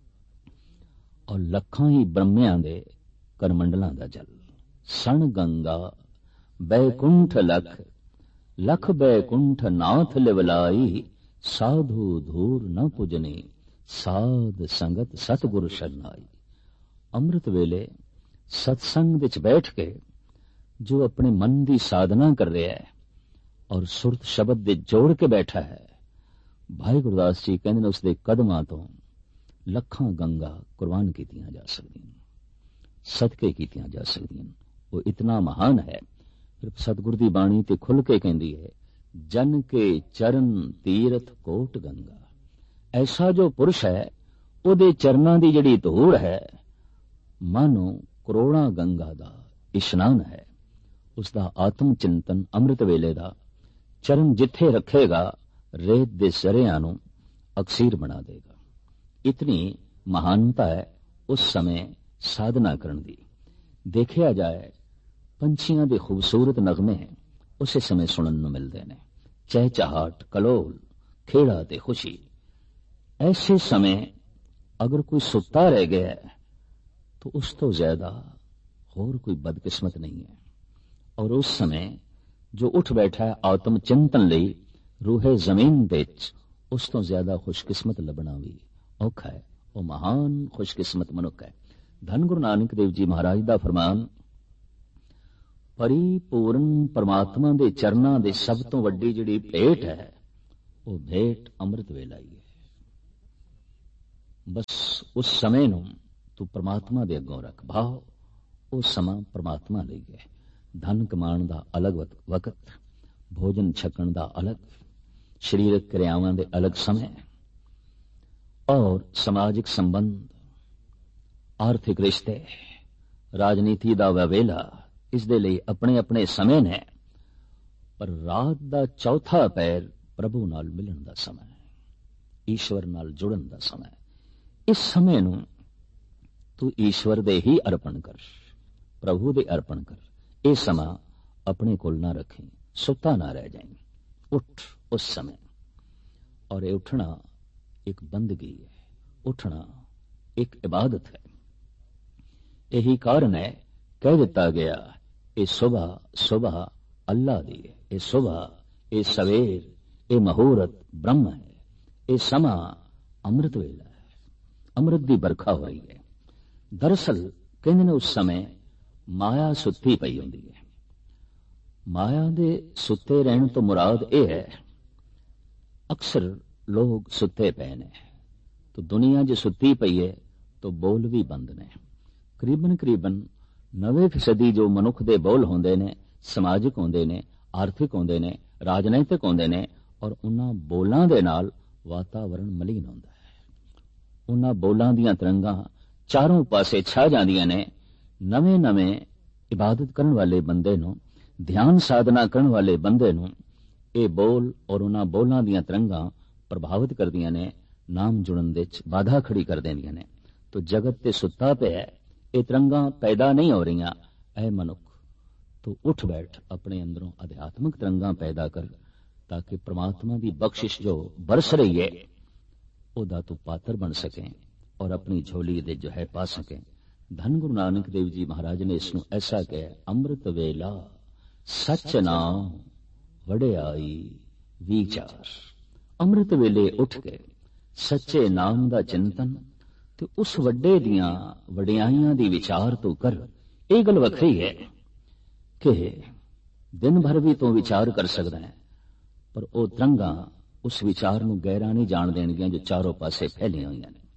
S1: ਔਰ ਲੱਖਾਂ ਹੀ ਬ੍ਰਹਮਿਆਂ ਦੇ ਕਰਮੰਡਲਾਂ ਦਾ ਜਲ। ਸਣ ਗੰਗਾ ਬੈਕੁੰਠ ਲਖ, ਲਖ ਬੈਕੁੰਠ ਨਾਥ ਲਿਵਲਾਈ। ਸਾਧੂ ਧੂਰ ਨ ਪੁਜਨੀ, ਸਾਧ ਸੰਗਤ ਸਤਿਗੁਰ ਸ਼ਰਨਾਈ। ਅੰਮ੍ਰਿਤ ਵੇਲੇ ਸਤਸੰਗ ਵਿੱਚ ਬੈਠ ਕੇ ਜੋ ਆਪਣੇ ਮਨ ਦੀ ਸਾਧਨਾ ਕਰ ਰਿਹਾ ਹੈ ਔਰ ਸੁਰਤ ਸ਼ਬਦ ਦੇ ਜੋੜ ਕੇ ਬੈਠਾ ਹੈ, ਭਾਈ ਗੁਰਦਾਸ ਜੀ ਕਹਿੰਦੇ ਨੇ ਉਸ ਦੇ ਕਦਮਾਂ ਤੋਂ ਲੱਖਾਂ ਗੰਗਾ ਕੁਰਬਾਨ ਕੀਤੀਆਂ ਜਾ ਸਕਦੀਆਂ, ਸਦਕੇ ਕੀਤੀਆਂ ਜਾ ਸਕਦੀਆਂ। ਉਹ ਇਤਨਾ ਮਹਾਨ ਹੈ। ਫਿਰ ਸਤਿਗੁਰ ਦੀ ਬਾਣੀ ਤੇ ਖੁੱਲ ਕੇ ਕਹਿੰਦੀ ਹੈ, ਜਨ ਕੇ ਚਰਨ ਤੀਰਥ ਕੋਟ ਗੰਗਾ। ਐਸਾ ਜੋ ਪੁਰਸ਼ ਹੈ, ਉਹਦੇ ਚਰਨਾਂ ਦੀ ਜਿਹੜੀ ਧੂੜ ਹੈ, ਮਾਨੋ ਕਰੋੜਾਂ ਗੰਗਾ ਦਾ ਇਸ਼ਨਾਨ ਹੈ। ਉਸ ਦਾ ਆਤਮ ਚਿੰਤਨ ਅੰਮ੍ਰਿਤ ਵੇਲੇ ਦਾ ਚਰਨ ਜਿੱਥੇ ਰੱਖੇਗਾ, ਰੇਤ ਦੇ ਜ਼ਰਿਆਂ ਨੂੰ ਅਕਸੀਰ ਬਣਾ ਦੇਗਾ। ਇਤਨੀ ਮਹਾਨਤਾ ਹੈ ਉਸ ਸਮੇਂ ਸਾਧਨਾ ਕਰਨ ਦੀ। ਦੇਖਿਆ ਜਾਏ, ਪੰਛੀਆਂ ਦੇ ਖੂਬਸੂਰਤ ਨਗਮੇ ਉਸੇ ਸਮੇਂ ਸੁਣਨ ਨੂੰ ਮਿਲਦੇ ਨੇ। ਚਹਿਚਹਾਟ, ਕਲੋਲ, ਖੇੜਾ ਤੇ ਖੁਸ਼ੀ। ਐਸੇ ਸਮੇਂ ਅਗਰ ਕੋਈ ਸੁੱਤਾ ਰਹਿ ਗਿਆ ਤਾਂ ਉਸ ਤੋਂ ਜ਼ਿਆਦਾ ਹੋਰ ਕੋਈ ਬਦਕਿਸਮਤ ਨਹੀਂ ਹੈ। ਔਰ ਉਸ ਸਮੇਂ ਜੋ ਉੱਠ ਬੈਠਾ ਹੈ ਆਤਮ ਚਿੰਤਨ ਲਈ ਰੂਹੇ ਜ਼ਮੀਨ ਵਿੱਚ, ਉਸ ਤੋਂ ਜ਼ਿਆਦਾ ਖੁਸ਼ਕਿਸਮਤ ਲੱਭਣਾ ਵੀ ਔਖਾ ਹੈ। ਉਹ ਮਹਾਨ ਖੁਸ਼ਕਿਸਮਤ ਮਨੁੱਖ ਹੈ। ਧੰਨ ਗੁਰੂ ਨਾਨਕ ਦੇਵ ਜੀ ਮਹਾਰਾਜ ਦਾ ਫਰਮਾਨ, ਪਰਿਪੂਰਨ ਪਰਮਾਤਮਾ ਦੇ ਚਰਨਾਂ ਦੇ ਸਭ ਤੋਂ ਵੱਡੀ ਜਿਹੜੀ ਭੇਟ ਹੈ, ਉਹ ਭੇਟ ਅੰਮ੍ਰਿਤ ਵੇਲਾ ਹੀ ਹੈ। ਬਸ ਉਸ ਸਮੇਂ ਨੂੰ ਤੂੰ ਪਰਮਾਤਮਾ ਦੇ ਅੱਗੋਂ ਰੱਖ। ਭਾਵ ਉਹ ਸਮਾਂ ਪਰਮਾਤਮਾ ਲਈ ਹੈ। ਧਨ ਕਮਾਉਣ ਦਾ ਅਲੱਗ ਵਕਤ, ਭੋਜਨ ਛਕਣ ਦਾ ਅਲੱਗ, ਸਰੀਰਕ ਕਿਰਿਆਵਾਂ ਦੇ ਅਲੱਗ ਸਮੇਂ, ਔਰ ਸਮਾਜਿਕ ਸੰਬੰਧ, ਆਰਥਿਕ ਰਿਸ਼ਤੇ, ਰਾਜਨੀਤੀ ਦਾ ਵੇਲਾ, ਇਸ ਦੇ ਲਈ ਆਪਣੇ ਆਪਣੇ ਸਮੇਂ ਨੇ। ਪਰ ਰਾਤ ਦਾ ਚੌਥਾ ਪਹਿਰ ਪ੍ਰਭੂ ਨਾਲ ਮਿਲਣ ਦਾ ਸਮਾਂ ਹੈ, ਈਸ਼ਵਰ ਨਾਲ ਜੁੜਨ ਦਾ ਸਮਾਂ ਹੈ। ਇਸ ਸਮੇਂ ਨੂੰ ਤੂੰ ਈਸ਼ਵਰ ਦੇ ਹੀ ਅਰਪਣ ਕਰ, ਪ੍ਰਭੂ ਦੇ ਅਰਪਣ ਕਰ। ਇਹ ਸਮਾਂ ਆਪਣੇ ਕੋਲ ਨਾ ਰੱਖੀ, ਸੁੱਤਾ ਨਾ ਰਹਿ ਜਾਈਂ। ਉੱਠ ਉਸ ਸਮੇਂ। ਔਰ ਇਹ ਉੱਠਣਾ ਇੱਕ ਬੰਦਗੀ ਹੈ, ਉੱਠਣਾ ਇੱਕ ਇਬਾਦਤ ਹੈ। ਇਹੀ ਕਾਰਨ ਹੈ ਕਹਿ ਦਿੱਤਾ ਗਿਆ, ਇਹ ਸੁਬਹ ਅੱਲਾ ਦੀ ਹੈ। ਇਹ ਸੁਬਹ, ਇਹ ਸਵੇਰ, ਇਹ ਮਹੂਰਤ ਬ੍ਰਹਮ ਹੈ। ਇਹ ਸਮਾਂ ਅੰਮ੍ਰਿਤ ਵੇਲਾ ਹੈ, ਅੰਮ੍ਰਿਤ ਦੀ ਬਰਖਾ ਹੋ ਰਹੀ ਹੈ। ਦਰਅਸਲ ਕਹਿੰਦੇ ਨੇ ਉਸ ਸਮੇਂ ਮਾਇਆ ਸੁੱਤੀ ਪਈ ਹੁੰਦੀ ਹੈ। ਮਾਇਆ ਦੇ ਸੁੱਤੇ ਰਹਿਣ ਤੋਂ ਮੁਰਾਦ ਇਹ ਹੈ, ਅਕਸਰ ਲੋਕ ਸੁੱਤੇ ਪਏ ਨੇ ਤਾਂ ਦੁਨੀਆ ਜੇ ਸੁੱਤੀ ਪਈ ਹੈ ਤਾਂ ਬੋਲ ਵੀ ਬੰਦ ਨੇ। ਕਰੀਬਨ 90% ਜੋ ਮਨੁੱਖ ਦੇ ਬੋਲ ਹੁੰਦੇ ਨੇ ਸਮਾਜਿਕ ਹੁੰਦੇ ਨੇ, ਆਰਥਿਕ ਹੁੰਦੇ ਨੇ, ਰਾਜਨੀਤਿਕ ਹੁੰਦੇ ਨੇ, ਔਰ ਉਹਨਾਂ ਬੋਲਾਂ ਦੇ ਨਾਲ ਵਾਤਾਵਰਣ ਮਲੀਨ ਹੁੰਦਾ ਹੈ। ਉਹਨਾਂ ਬੋਲਾਂ ਦੀਆਂ ਤਰੰਗਾਂ ਚਾਰੋਂ ਪਾਸੇ ਛਾ ਜਾਂਦੀਆਂ ਨੇ। ਨਵੇਂ ਇਬਾਦਤ ਕਰਨ ਵਾਲੇ ਬੰਦੇ ਨੂੰ, ਧਿਆਨ ਸਾਧਨਾ ਕਰਨ ਵਾਲੇ ਬੰਦੇ ਨੂੰ ਇਹ ਬੋਲ ਔਰ ਉਹਨਾਂ ਬੋਲਾਂ ਦੀਆਂ ਤਰੰਗਾਂ ਪ੍ਰਭਾਵਿਤ ਕਰਦੀਆਂ ਨੇ, ਨਾਮ ਜੁੜਨ ਦੇ ਵਿੱਚ ਬਾਧਾ ਖੜੀ ਕਰ ਦਿੰਦੀਆਂ ਨੇ। ਤੋ ਜਗਤ ਤੇ ਸੁੱਤਾ ਪਿਆ, ਇਹ ਤਰੰਗਾਂ ਪੈਦਾ ਨਹੀਂ ਹੋ ਰਹੀਆਂ। ਐ ਮਨੁੱਖ, ਤੂੰ ਉੱਠ ਬੈਠ, ਆਪਣੇ ਅੰਦਰੋਂ ਅਧਿਆਤਮਿਕ ਤਰੰਗਾਂ ਪੈਦਾ ਕਰ, ਤਾਂ ਕਿ ਪ੍ਰਮਾਤਮਾ ਦੀ ਬਖਸ਼ਿਸ਼ ਜੋ ਬਰਸ ਰਹੀ ਹੈ ਉਹਦਾ ਤੂੰ ਪਾਤਰ ਬਣ ਸਕੇ ਔਰ ਆਪਣੀ ਝੋਲੀ ਦੇ ਜੋ ਹੈ ਪਾ ਸਕੇ। ਧੰਨ ਗੁਰੂ ਨਾਨਕ ਦੇਵ ਜੀ ਮਹਾਰਾਜ ਨੇ ਇਸ ਨੂੰ ਐਸਾ ਕਿਹਾ, ਅੰਮ੍ਰਿਤ ਵੇਲਾ ਸੱਚ ਨਾਮ ਵਡਿਆਈ ਵਿਚਾਰ। ਅੰਮ੍ਰਿਤ ਵੇਲੇ ਉੱਠ ਕੇ ਸੱਚੇ ਨਾਮ ਦਾ ਚਿੰਤਨ ਤੇ ਉਸ ਵੱਡੇ ਦੀਆਂ ਵਡਿਆਈਆਂ ਦੀ ਵਿਚਾਰ ਤੂੰ ਕਰ। ਇਹ ਗੱਲ ਵੱਖਰੀ ਹੈ ਕਿ ਦਿਨ ਭਰ ਵੀ ਤੂੰ ਵਿਚਾਰ ਕਰ ਸਕਦਾ ਹੈ, ਪਰ ਉਹ ਤਰੰਗਾਂ ਉਸ ਵਿਚਾਰ ਨੂੰ ਗਹਿਰਾ ਨਹੀਂ ਜਾਣ ਦੇਣਗੀਆਂ ਜੋ ਚਾਰੋਂ ਪਾਸੇ ਫੈਲੀਆਂ ਹੋਈਆਂ ਨੇ।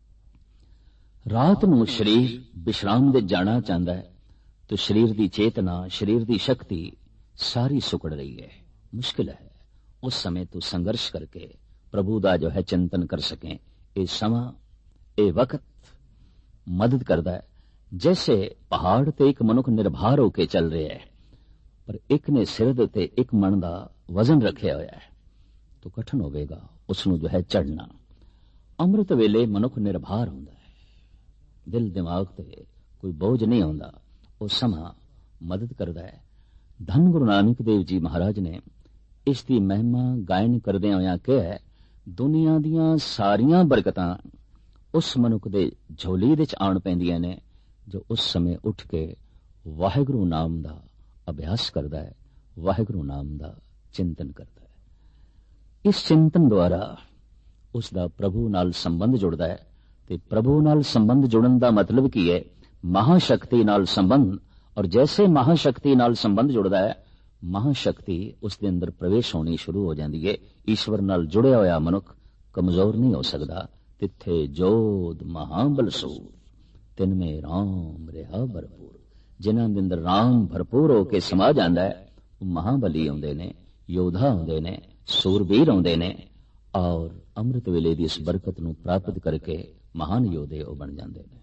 S1: ਰਾਤ ਨੂੰ ਸਰੀਰ ਵਿਸ਼ਰਾਮ ਦੇ ਜਾਣਾ ਚਾਹੁੰਦਾ ਹੈ ਤੇ ਸਰੀਰ ਦੀ ਚੇਤਨਾ, ਸਰੀਰ ਦੀ ਸ਼ਕਤੀ ਸਾਰੀ ਸੁਕੜ ਰਹੀ ਹੈ, ਮੁਸ਼ਕਿਲ ਹੈ। ਉਸ ਸਮੇਂ ਤੂੰ ਸੰਘਰਸ਼ ਕਰਕੇ ਪ੍ਰਭੂ ਦਾ ਜੋ ਹੈ ਚਿੰਤਨ ਕਰ ਸਕੇ। ਇਹ ਸਮਾਂ, ਇਹ ਵਕਤ ਮਦਦ ਕਰਦਾ ਹੈ। ਜੈਸੇ ਪਹਾੜ ਤੇ ਇੱਕ ਮਨੁੱਖ ਨਿਰਭਰ ਹੋ ਕੇ ਚੱਲ ਰਿਹਾ ਹੈ, ਪਰ ਇੱਕ ਨੇ ਸਿਰ ਦੇ ਉੱਤੇ ਇੱਕ ਮਣ ਦਾ ਵਜ਼ਨ ਰੱਖਿਆ ਹੋਇਆ ਹੈ, ਤਾਂ ਕਠਿਨ ਹੋਵੇਗਾ ਉਸ ਨੂੰ ਜੋ ਹੈ ਚੜ੍ਹਨਾ। ਅੰਮ੍ਰਿਤ ਵੇਲੇ ਮਨੁੱਖ ਨਿਰਭਰ ਹੁੰਦਾ ਹੈ, ਦਿਲ ਦਿਮਾਗ ਤੇ ਕੋਈ ਬੋਝ ਨਹੀਂ ਹੁੰਦਾ। ਉਹ ਸਮਾਂ ਮਦਦ ਕਰਦਾ ਹੈ। ਧੰਨ ਗੁਰੂ ਨਾਨਕ ਦੇਵ ਜੀ ਮਹਾਰਾਜ ਨੇ ਇਸ ਦੀ ਮਹਿਮਾ ਗਾਇਨ ਕਰਦਿਆਂ ਹੋਇਆਂ ਕਿਹਾ, ਦੁਨੀਆ ਦੀਆਂ ਸਾਰੀਆਂ ਬਰਕਤਾਂ ਉਸ ਮਨੁੱਖ ਦੇ ਝੋਲੀ ਵਿੱਚ ਆਉਣ ਪੈਂਦੀਆਂ ਨੇ ਜੋ ਉਸ ਸਮੇਂ ਉੱਠ ਕੇ ਵਾਹਿਗੁਰੂ ਨਾਮ ਦਾ ਅਭਿਆਸ ਕਰਦਾ ਹੈ, ਵਾਹਿਗੁਰੂ ਨਾਮ ਦਾ ਚਿੰਤਨ ਕਰਦਾ ਹੈ। ਇਸ ਚਿੰਤਨ ਦੁਆਰਾ ਉਸ ਦਾ ਪ੍ਰਭੂ ਨਾਲ ਸੰਬੰਧ ਜੁੜਦਾ ਹੈ। ਤੇ ਪ੍ਰਭੂ ਨਾਲ ਸੰਬੰਧ ਜੁੜਨ ਦਾ ਮਤਲਬ ਕੀ ਹੈ? ਮਹਾਸ਼ਕਤੀ ਨਾਲ ਸੰਬੰਧ। ਔਰ ਜੈਸੇ ਮਹਾਸ਼ਕਤੀ ਨਾਲ ਸੰਬੰਧ ਜੁੜਦਾ ਹੈ, ਮਹਾਸ਼ਕਤੀ ਉਸ ਦੇ ਅੰਦਰ ਪ੍ਰਵੇਸ਼ ਹੋਣੀ ਸ਼ੁਰੂ ਹੋ ਜਾਂਦੀ ਹੈ। ਈਸ਼ਵਰ ਨਾਲ ਜੁੜਿਆ ਹੋਇਆ ਮਨੁੱਖ ਕਮਜ਼ੋਰ ਨਹੀਂ ਹੋ ਸਕਦਾ। ਤਿੱਥੇ ਜੋਧ ਮਹਾਬਲ ਸੂਰ, ਤਿਨ ਮੇ ਰਾਮ ਰਿਹਾ ਭਰਪੂਰ। ਜਿਨ੍ਹਾਂ ਦੇ ਅੰਦਰ ਰਾਮ ਭਰਪੂਰ ਹੋ ਕੇ ਸਮਾ ਜਾਂਦਾ ਹੈ, ਉਹ ਮਹਾਬਲੀ ਆਉਂਦੇ ਨੇ, ਯੋਧਾ ਆਉਂਦੇ ਨੇ, ਸੂਰਬੀਰ ਆਉਂਦੇ ਨੇ, ਔਰ ਅੰਮ੍ਰਿਤ ਵੇਲੇ ਦੀ ਇਸ ਬਰਕਤ ਨੂੰ ਪ੍ਰਾਪਤ ਕਰਕੇ ਮਹਾਨ ਯੋਧੇ ਉਹ ਬਣ ਜਾਂਦੇ ਨੇ।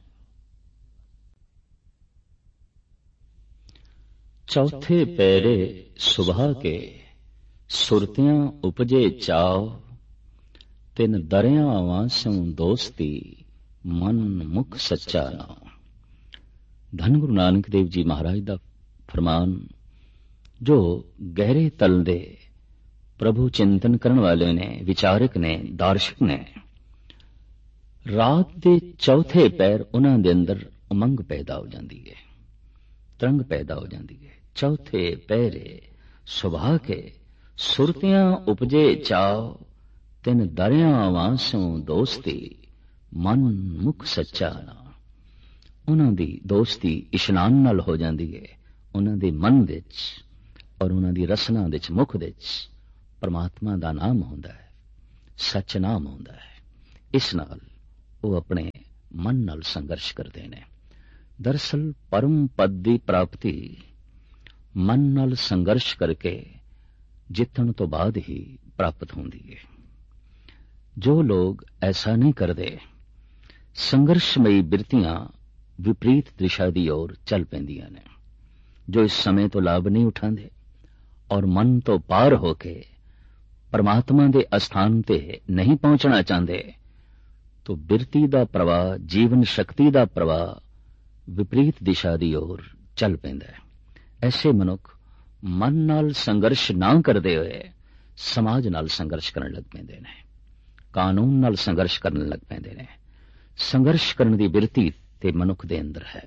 S1: ਚੌਥੇ ਪੈਰੇ ਸੁਬਹ ਕੇ ਸੁਰਤਿਆਂ ਉਪਜੇ ਚਾਉ, ਤਿਨ ਦਰਿਆਵਾਂ ਸੋਂ ਦੋਸਤੀ ਮਨ ਮੁਖ ਸੱਚਾ ਨਾਮ। ਧੰਨ ਗੁਰੂ ਨਾਨਕ ਦੇਵ ਜੀ ਮਹਾਰਾਜ ਦਾ ਫਰਮਾਨ, ਜੋ ਗਹਿਰੇ ਤਲ ਦੇ ਪ੍ਰਭੂ ਚਿੰਤਨ ਕਰਨ ਵਾਲੇ ਨੇ, ਵਿਚਾਰਕ ਨੇ, ਦਾਰਸ਼ਕ ਨੇ, ਰਾਤ ਦੇ ਚੌਥੇ ਪੈਰ ਉਹਨਾਂ ਦੇ ਅੰਦਰ ਉਮੰਗ ਪੈਦਾ ਹੋ ਜਾਂਦੀ ਹੈ, ਤਰੰਗ ਪੈਦਾ ਹੋ ਜਾਂਦੀ ਹੈ। ਚੌਥੇ ਪਹਿਰੇ ਸੁਬਹ ਕੇ ਸੁਰਤਿਆਂ ਉਪਜੇ ਚਾਉ, ਤਿਨ ਦਰਿਆਵਾਂ ਸੋਂ ਦੋਸਤੀ ਮਨ ਮੁਖ ਸੱਚਾ ਨਾਮ। ਉਹਨਾਂ ਦੀ ਦੋਸਤੀ ਇਸ਼ਨਾਨ ਨਾਲ ਹੋ ਜਾਂਦੀ ਹੈ। ਉਹਨਾਂ ਦੇ ਮਨ ਵਿੱਚ ਔਰ ਉਹਨਾਂ ਦੀ ਰਸਨਾ ਵਿੱਚ, ਮੁਖ ਵਿੱਚ ਪਰਮਾਤਮਾ ਦਾ ਨਾਮ ਹੁੰਦਾ ਹੈ, ਸੱਚ ਨਾਮ ਹੁੰਦਾ ਹੈ। ਇਸ ਨਾਲ ਉਹ ਆਪਣੇ ਮਨ ਨਾਲ ਸੰਘਰਸ਼ ਕਰਦੇ ਨੇ। ਦਰਅਸਲ ਪਰਮ ਪਦ ਦੀ ਪ੍ਰਾਪਤੀ ਮਨ ਨਾਲ ਸੰਘਰਸ਼ ਕਰਕੇ ਜਿੱਤਣ ਤੋਂ ਬਾਅਦ ਹੀ ਪ੍ਰਾਪਤ ਹੁੰਦੀ ਹੈ। ਜੋ ਲੋਕ ਐਸਾ ਨਹੀਂ ਕਰਦੇ, ਸੰਘਰਸ਼ਮਈ ਬਿਰਤੀਆਂ ਵਿਪਰੀਤ ਦਿਸ਼ਾ ਦੀ ओर ਚੱਲ ਪੈਂਦੀਆਂ ਨੇ। ਜੋ ਇਸ ਸਮੇਂ ਤੋਂ ਲਾਭ ਨਹੀਂ ਉਠਾਉਂਦੇ ਔਰ ਮਨ ਤੋਂ ਪਾਰ ਹੋ ਕੇ ਪਰਮਾਤਮਾ ਦੇ ਅਸਥਾਨ ਤੇ ਨਹੀਂ ਪਹੁੰਚਣਾ ਚਾਹੁੰਦੇ, तो बिरती का प्रवाह, जीवन शक्ति का प्रवाह विपरीत दिशा की ओर चल पैंदा है। ऐसे मनुख मन नाल संघर्ष ना करते हुए समाज नाल संघर्ष करन लग पैंदे ने, कानून नाल संघर्ष करन लग पैंदे ने। संघर्ष करने की बिरती ते मनुख दे अंदर है।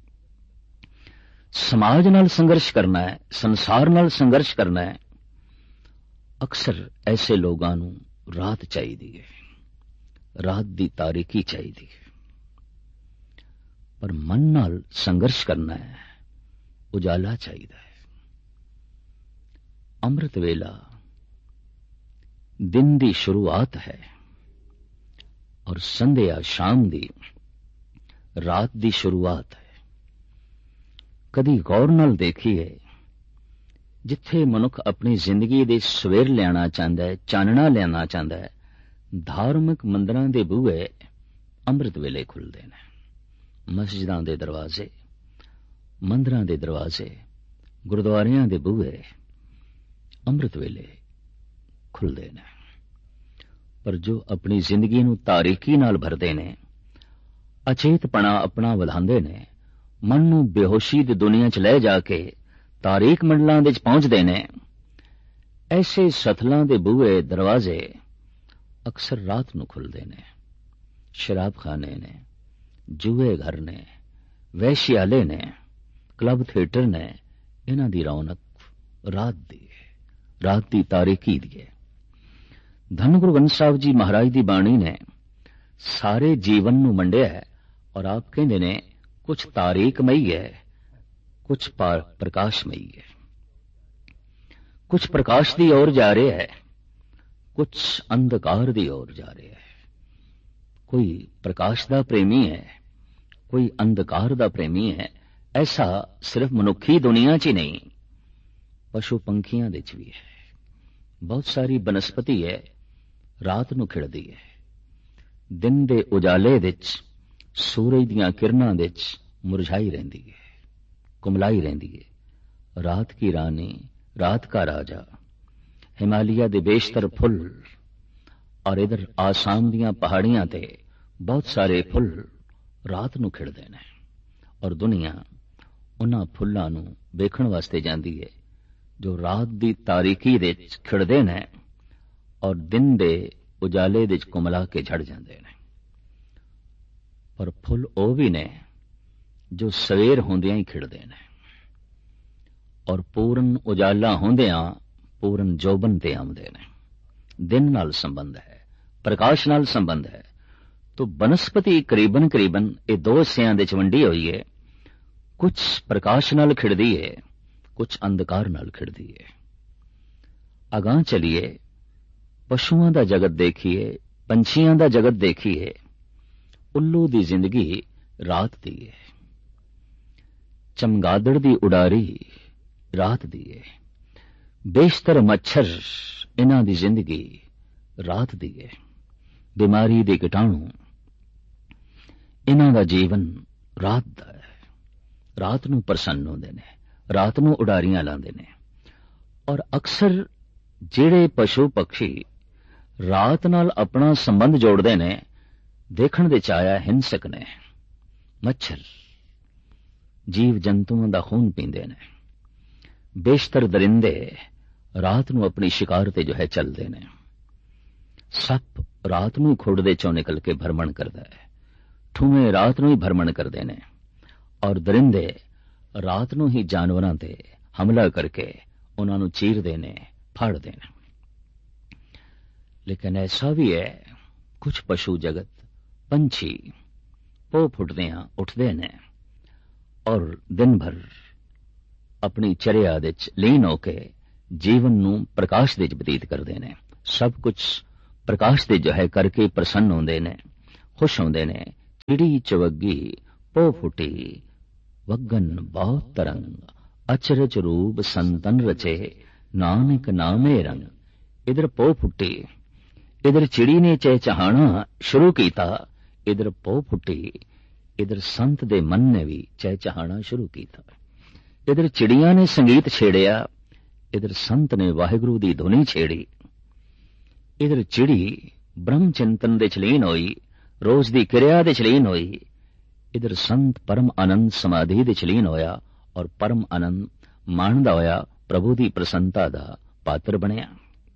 S1: समाज नाल संघर्ष करना है, संसार नाल संघर्ष करना है। अक्सर ऐसे लोगों नूं रात चाहिदी है, रात दी तारीकी चाहिदी है। पर मन नाल संघर्ष करना है, उजाला चाहिए है। अमृत वेला दिन दी शुरुआत है और संध्या शाम दी, रात दी शुरुआत है। कदी गौर नाल देखिए ਜਿੱਥੇ ਮਨੁੱਖ ਆਪਣੀ ਜ਼ਿੰਦਗੀ ਦੇ ਸਵੇਰ ਲਿਆਣਾ ਚਾਹੁੰਦਾ ਹੈ, ਚਾਨਣਾ ਲਿਆਣਾ ਚਾਹੁੰਦਾ ਹੈ, ਧਾਰਮਿਕ ਮੰਦਰਾਂ ਦੇ ਬੂਹੇ ਅੰਮ੍ਰਿਤ ਵੇਲੇ ਖੁੱਲ੍ਹਦੇ ਨੇ। ਮਸਜਿਦਾਂ ਦੇ ਦਰਵਾਜ਼ੇ, ਮੰਦਰਾਂ ਦੇ ਦਰਵਾਜ਼ੇ, ਗੁਰਦੁਆਰਿਆਂ ਦੇ ਬੂਹੇ ਅੰਮ੍ਰਿਤ ਵੇਲੇ ਖੁੱਲ੍ਹਦੇ ਨੇ। ਪਰ ਜੋ ਆਪਣੀ ਜ਼ਿੰਦਗੀ ਨੂੰ ਤਾਰੀਕੀ ਨਾਲ ਭਰਦੇ ਨੇ, ਅਚੇਤਪਣਾ ਆਪਣਾ ਵਧਾਉਂਦੇ ਨੇ, ਮਨ ਨੂੰ ਬੇਹੋਸ਼ੀ ਦੀ ਦੁਨੀਆ 'ਚ ਲੈ ਜਾ ਕੇ ਤਾਰੀਕ ਮੰਡਲਾਂ ਦੇ 'ਚ ਪਹੁੰਚਦੇ ਨੇ, ਐਸੇ ਸਥਲਾਂ ਦੇ ਬੂਹੇ ਦਰਵਾਜ਼ੇ ਅਕਸਰ ਰਾਤ ਨੂੰ ਖੁੱਲ੍ਹਦੇ ਨੇ। ਸ਼ਰਾਬਖਾਨੇ ਨੇ, ਜੂਏ ਘਰ ਨੇ, ਵੈਸ਼ਿਆਲੇ ਨੇ, ਕਲੱਬ ਥੀਏਟਰ ਨੇ, ਇਹਨਾਂ ਦੀ ਰੌਣਕ ਰਾਤ ਦੀ ਹੈ, ਰਾਤ ਦੀ ਤਾਰੀਕੀ ਦੀ ਹੈ। ਧੰਨ ਗੁਰੂ ਗ੍ਰੰਥ ਸਾਹਿਬ ਜੀ ਮਹਾਰਾਜ ਦੀ ਬਾਣੀ ਨੇ ਸਾਰੇ ਜੀਵਨ ਨੂੰ ਵੰਡਿਆ ਹੈ ਔਰ ਆਪ ਕਹਿੰਦੇ ਨੇ ਕੁਛ ਤਾਰੀਕਮਈ ਹੈ, ਕੁਛ ਪ੍ਰਕਾਸ਼ਮਈ ਹੈ। ਕੁਛ ਪ੍ਰਕਾਸ਼ ਦੀ ओर ਜਾ ਰਿਹਾ ਹੈ, ਕੁਛ ਅੰਧਕਾਰ ਦੀ ओर ਜਾ ਰਿਹਾ ਹੈ। ਕੋਈ ਪ੍ਰਕਾਸ਼ ਦਾ ਪ੍ਰੇਮੀ ਹੈ, ਕੋਈ ਅੰਧਕਾਰ ਦਾ ਪ੍ਰੇਮੀ ਹੈ। ਐਸਾ ਸਿਰਫ ਮਨੁੱਖੀ ਦੁਨੀਆ 'ਚ ਹੀ ਨਹੀਂ, ਪਸ਼ੂ ਪੰਖੀਆਂ ਦੇ 'ਚ ਵੀ ਹੈ। ਬਹੁਤ ਸਾਰੀ ਬਨਸਪਤੀ ਹੈ, ਰਾਤ ਨੂੰ ਖਿੜਦੀ ਹੈ। ਦਿਨ ਦੇ ਉਜਾਲੇ ਵਿੱਚ, ਸੂਰਜ ਦੀਆਂ ਕਿਰਨਾਂ ਵਿੱਚ ਮੁਰਝਾਈ ਰਹਿੰਦੀ ਹੈ, ਕੁਮਲਾਈ ਰਹਿੰਦੀ ਹੈ। ਰਾਤ ਕੀ ਰਾਨੀ, ਰਾਤ का राजा, हिमालय ਦੇ ਬੇਸ਼ਤਰ ਫੁੱਲ ਔਰ ਇਧਰ ਆਸਾਮ ਦੀਆਂ ਪਹਾੜੀਆਂ ਤੇ ਬਹੁਤ ਸਾਰੇ ਫੁੱਲ ਰਾਤ ਨੂੰ ਖਿੜਦੇ ਨੇ ਔਰ ਦੁਨੀਆ ਉਹਨਾਂ ਫੁੱਲਾਂ ਨੂੰ ਵੇਖਣ ਵਾਸਤੇ ਜਾਂਦੀ ਹੈ ਜੋ ਰਾਤ ਦੀ ਤਾਰੀਕੀ ਦੇ ਵਿੱਚ ਖਿੜਦੇ ਨੇ ਔਰ ਦਿਨ ਦੇ ਉਜਾਲੇ ਦੇ ਵਿੱਚ ਕੁਮਲਾ ਕੇ ਝੜ ਜਾਂਦੇ ਨੇ। ਪਰ ਫੁੱਲ ਉਹ ਵੀ ਨੇ ਜੋ ਸਵੇਰ ਹੁੰਦਿਆਂ ਹੀ ਖਿੜਦੇ ਨੇ ਔਰ ਪੂਰਨ ਉਜਾਲਾ ਹੁੰਦਿਆਂ ਪੂਰਨ ਜੋਬਨ ਤੇ ਆਉਂਦੇ ਨੇ। ਦਿਨ ਨਾਲ ਸੰਬੰਧ ਹੈ, ਪ੍ਰਕਾਸ਼ ਨਾਲ ਸੰਬੰਧ ਹੈ। ਤੋ ਬਨਸਪਤੀ ਕਰੀਬਨ ਇਹ ਦੋ ਹਿੱਸਿਆਂ ਦੇ 'ਚ ਵੰਡੀ ਹੋਈ ਹੈ। ਕੁਝ ਪ੍ਰਕਾਸ਼ ਨਾਲ ਖਿੜਦੀ ਹੈ, ਕੁਝ ਅੰਧਕਾਰ ਨਾਲ ਖਿੜਦੀ ਹੈ। ਅਗਾਂਹ ਚਲੀਏ, ਪਸ਼ੂਆਂ ਦਾ ਜਗਤ ਦੇਖੀਏ, ਪੰਛੀਆਂ ਦਾ ਜਗਤ ਦੇਖੀਏ। ਉੱਲੂ ਦੀ ਜ਼ਿੰਦਗੀ ਰਾਤ ਦੀ ਹੈ, ਚਮਗਾਦੜ ਦੀ ਉਡਾਰੀ ਰਾਤ ਦੀ ਹੈ, ਬੇਸ਼ਤਰ ਮੱਛਰ ਇਹਨਾਂ ਦੀ ਜ਼ਿੰਦਗੀ ਰਾਤ ਦੀ ਹੈ। ਬਿਮਾਰੀ ਦੇ ਕੀਟਾਣੂ ਇਹਨਾਂ ਦਾ ਜੀਵਨ ਰਾਤ ਦਾ ਹੈ। ਰਾਤ ਨੂੰ ਪ੍ਰਸੰਨ ਹੁੰਦੇ ਨੇ, ਰਾਤ ਨੂੰ ਉਡਾਰੀਆਂ ਲਾਉਂਦੇ ਨੇ। ਔਰ ਅਕਸਰ ਜਿਹੜੇ ਪਸ਼ੂ ਪਕਸ਼ੀ ਰਾਤ ਨਾਲ ਆਪਣਾ ਸੰਬੰਧ ਜੋੜਦੇ ਨੇ, ਦੇਖਣ ਦੇ ਚਾਇਆ ਹਿੰਸਕ ਨੇ। ਮੱਛਰ ਜੀਵ ਜੰਤੂਆਂ ਦਾ ਖੂਨ ਪੀਂਦੇ ਨੇ। ਬੇਸ਼ਤਰ ਦਰਿੰਦੇ ਰਾਤ ਨੂੰ ਆਪਣੀ ਸ਼ਿਕਾਰ ਤੇ ਜੋ ਹੈ ਚੱਲਦੇ ਨੇ। ਸੱਪ ਰਾਤ ਨੂੰ ਖੁੱਡ ਦੇ ਚੋਂ ਨਿਕਲ ਕੇ ਭਰਮਣ ਕਰਦਾ ਹੈ। ਠੂਵੇਂ ਰਾਤ ਨੂੰ ਹੀ ਭਰਮਣ ਕਰਦੇ ਨੇ ਔਰ ਦਰਿੰਦੇ ਰਾਤ ਨੂੰ ਹੀ ਜਾਨਵਰਾਂ ਤੇ ਹਮਲਾ ਕਰਕੇ ਉਹਨਾਂ ਨੂੰ ਚੀਰਦੇ ਨੇ, ਫਾੜਦੇ ਨੇ। ਲੇਕਿਨ ਐਸਾ ਵੀ ਹੈ, ਕੁਝ ਪਸ਼ੂ ਜਗਤ, ਪੰਛੀ ਪੋ ਫੁੱਟਦਿਆਂ ਉੱਠਦੇ ਨੇ ਔਰ ਦਿਨ ਭਰ ਆਪਣੀ ਚਰਿਆ ਦੇ 'ਚ ਲੀਨ ਹੋ ਕੇ ਜੀਵਨ ਨੂੰ ਪ੍ਰਕਾਸ਼ ਦੇ 'ਚ ਬਤੀਤ ਕਰਦੇ ਨੇ। ਸਭ ਕੁਝ ਪ੍ਰਕਾਸ਼ ਦੇ ਜੋ ਹੈ ਕਰਕੇ ਪ੍ਰਸੰਨ ਹੁੰਦੇ ਨੇ, ਖੁਸ਼ ਹੁੰਦੇ ਨੇ। ਚਿੜੀ ਚਵੱਗੀ ਪੋ ਫੁੱਟੀ, ਵਗਨ ਬਹੁਤ ਤਰੰਗ, ਅਚਰਜ ਰੂਪ ਸੰਤਨ ਰਚੇ, ਨਾਨਕ ਨਾਮੇ ਰੰਗ। ਇਧਰ ਪੋ ਫੁੱਟੀ, ਇਧਰ ਚਿੜੀ ਨੇ ਚਹਿਚਹਾਣਾ ਸ਼ੁਰੂ ਕੀਤਾ, ਇਧਰ ਪੋ ਫੁੱਟੀ, ਇਧਰ ਸੰਤ ਦੇ ਮਨ ਨੇ ਵੀ ਚਹਿਚਹਾਣਾ ਸ਼ੁਰੂ ਕੀਤਾ। ਇਧਰ ਚਿੜੀਆਂ ਨੇ ਸੰਗੀਤ ਛੇੜਿਆ, ਇਧਰ ਸੰਤ ਨੇ ਵਾਹਿਗੁਰੂ ਦੀ ਧੁਨੀ ਛੇੜੀ। ਇਧਰ ਚਿੜੀ ਬ੍ਰਹਮ ਚਿੰਤਨ ਦੇ 'ਚ ਲੀਨ ਹੋਈ, ਰੋਜ਼ ਦੀ ਕਿਰਿਆ ਦੇ 'ਚ ਲੀਨ ਹੋਈ। ਇਧਰ ਸੰਤ ਪਰਮ ਆਨੰਦ ਸਮਾਧੀ ਦੇ 'ਚ ਲੀਨ ਹੋਇਆ ਔਰ ਪਰਮ ਆਨੰਦ ਮਾਣਦਾ ਹੋਇਆ ਪ੍ਰਭੂ ਦੀ ਪ੍ਰਸੰਨਤਾ ਦਾ ਪਾਤਰ ਬਣਿਆ।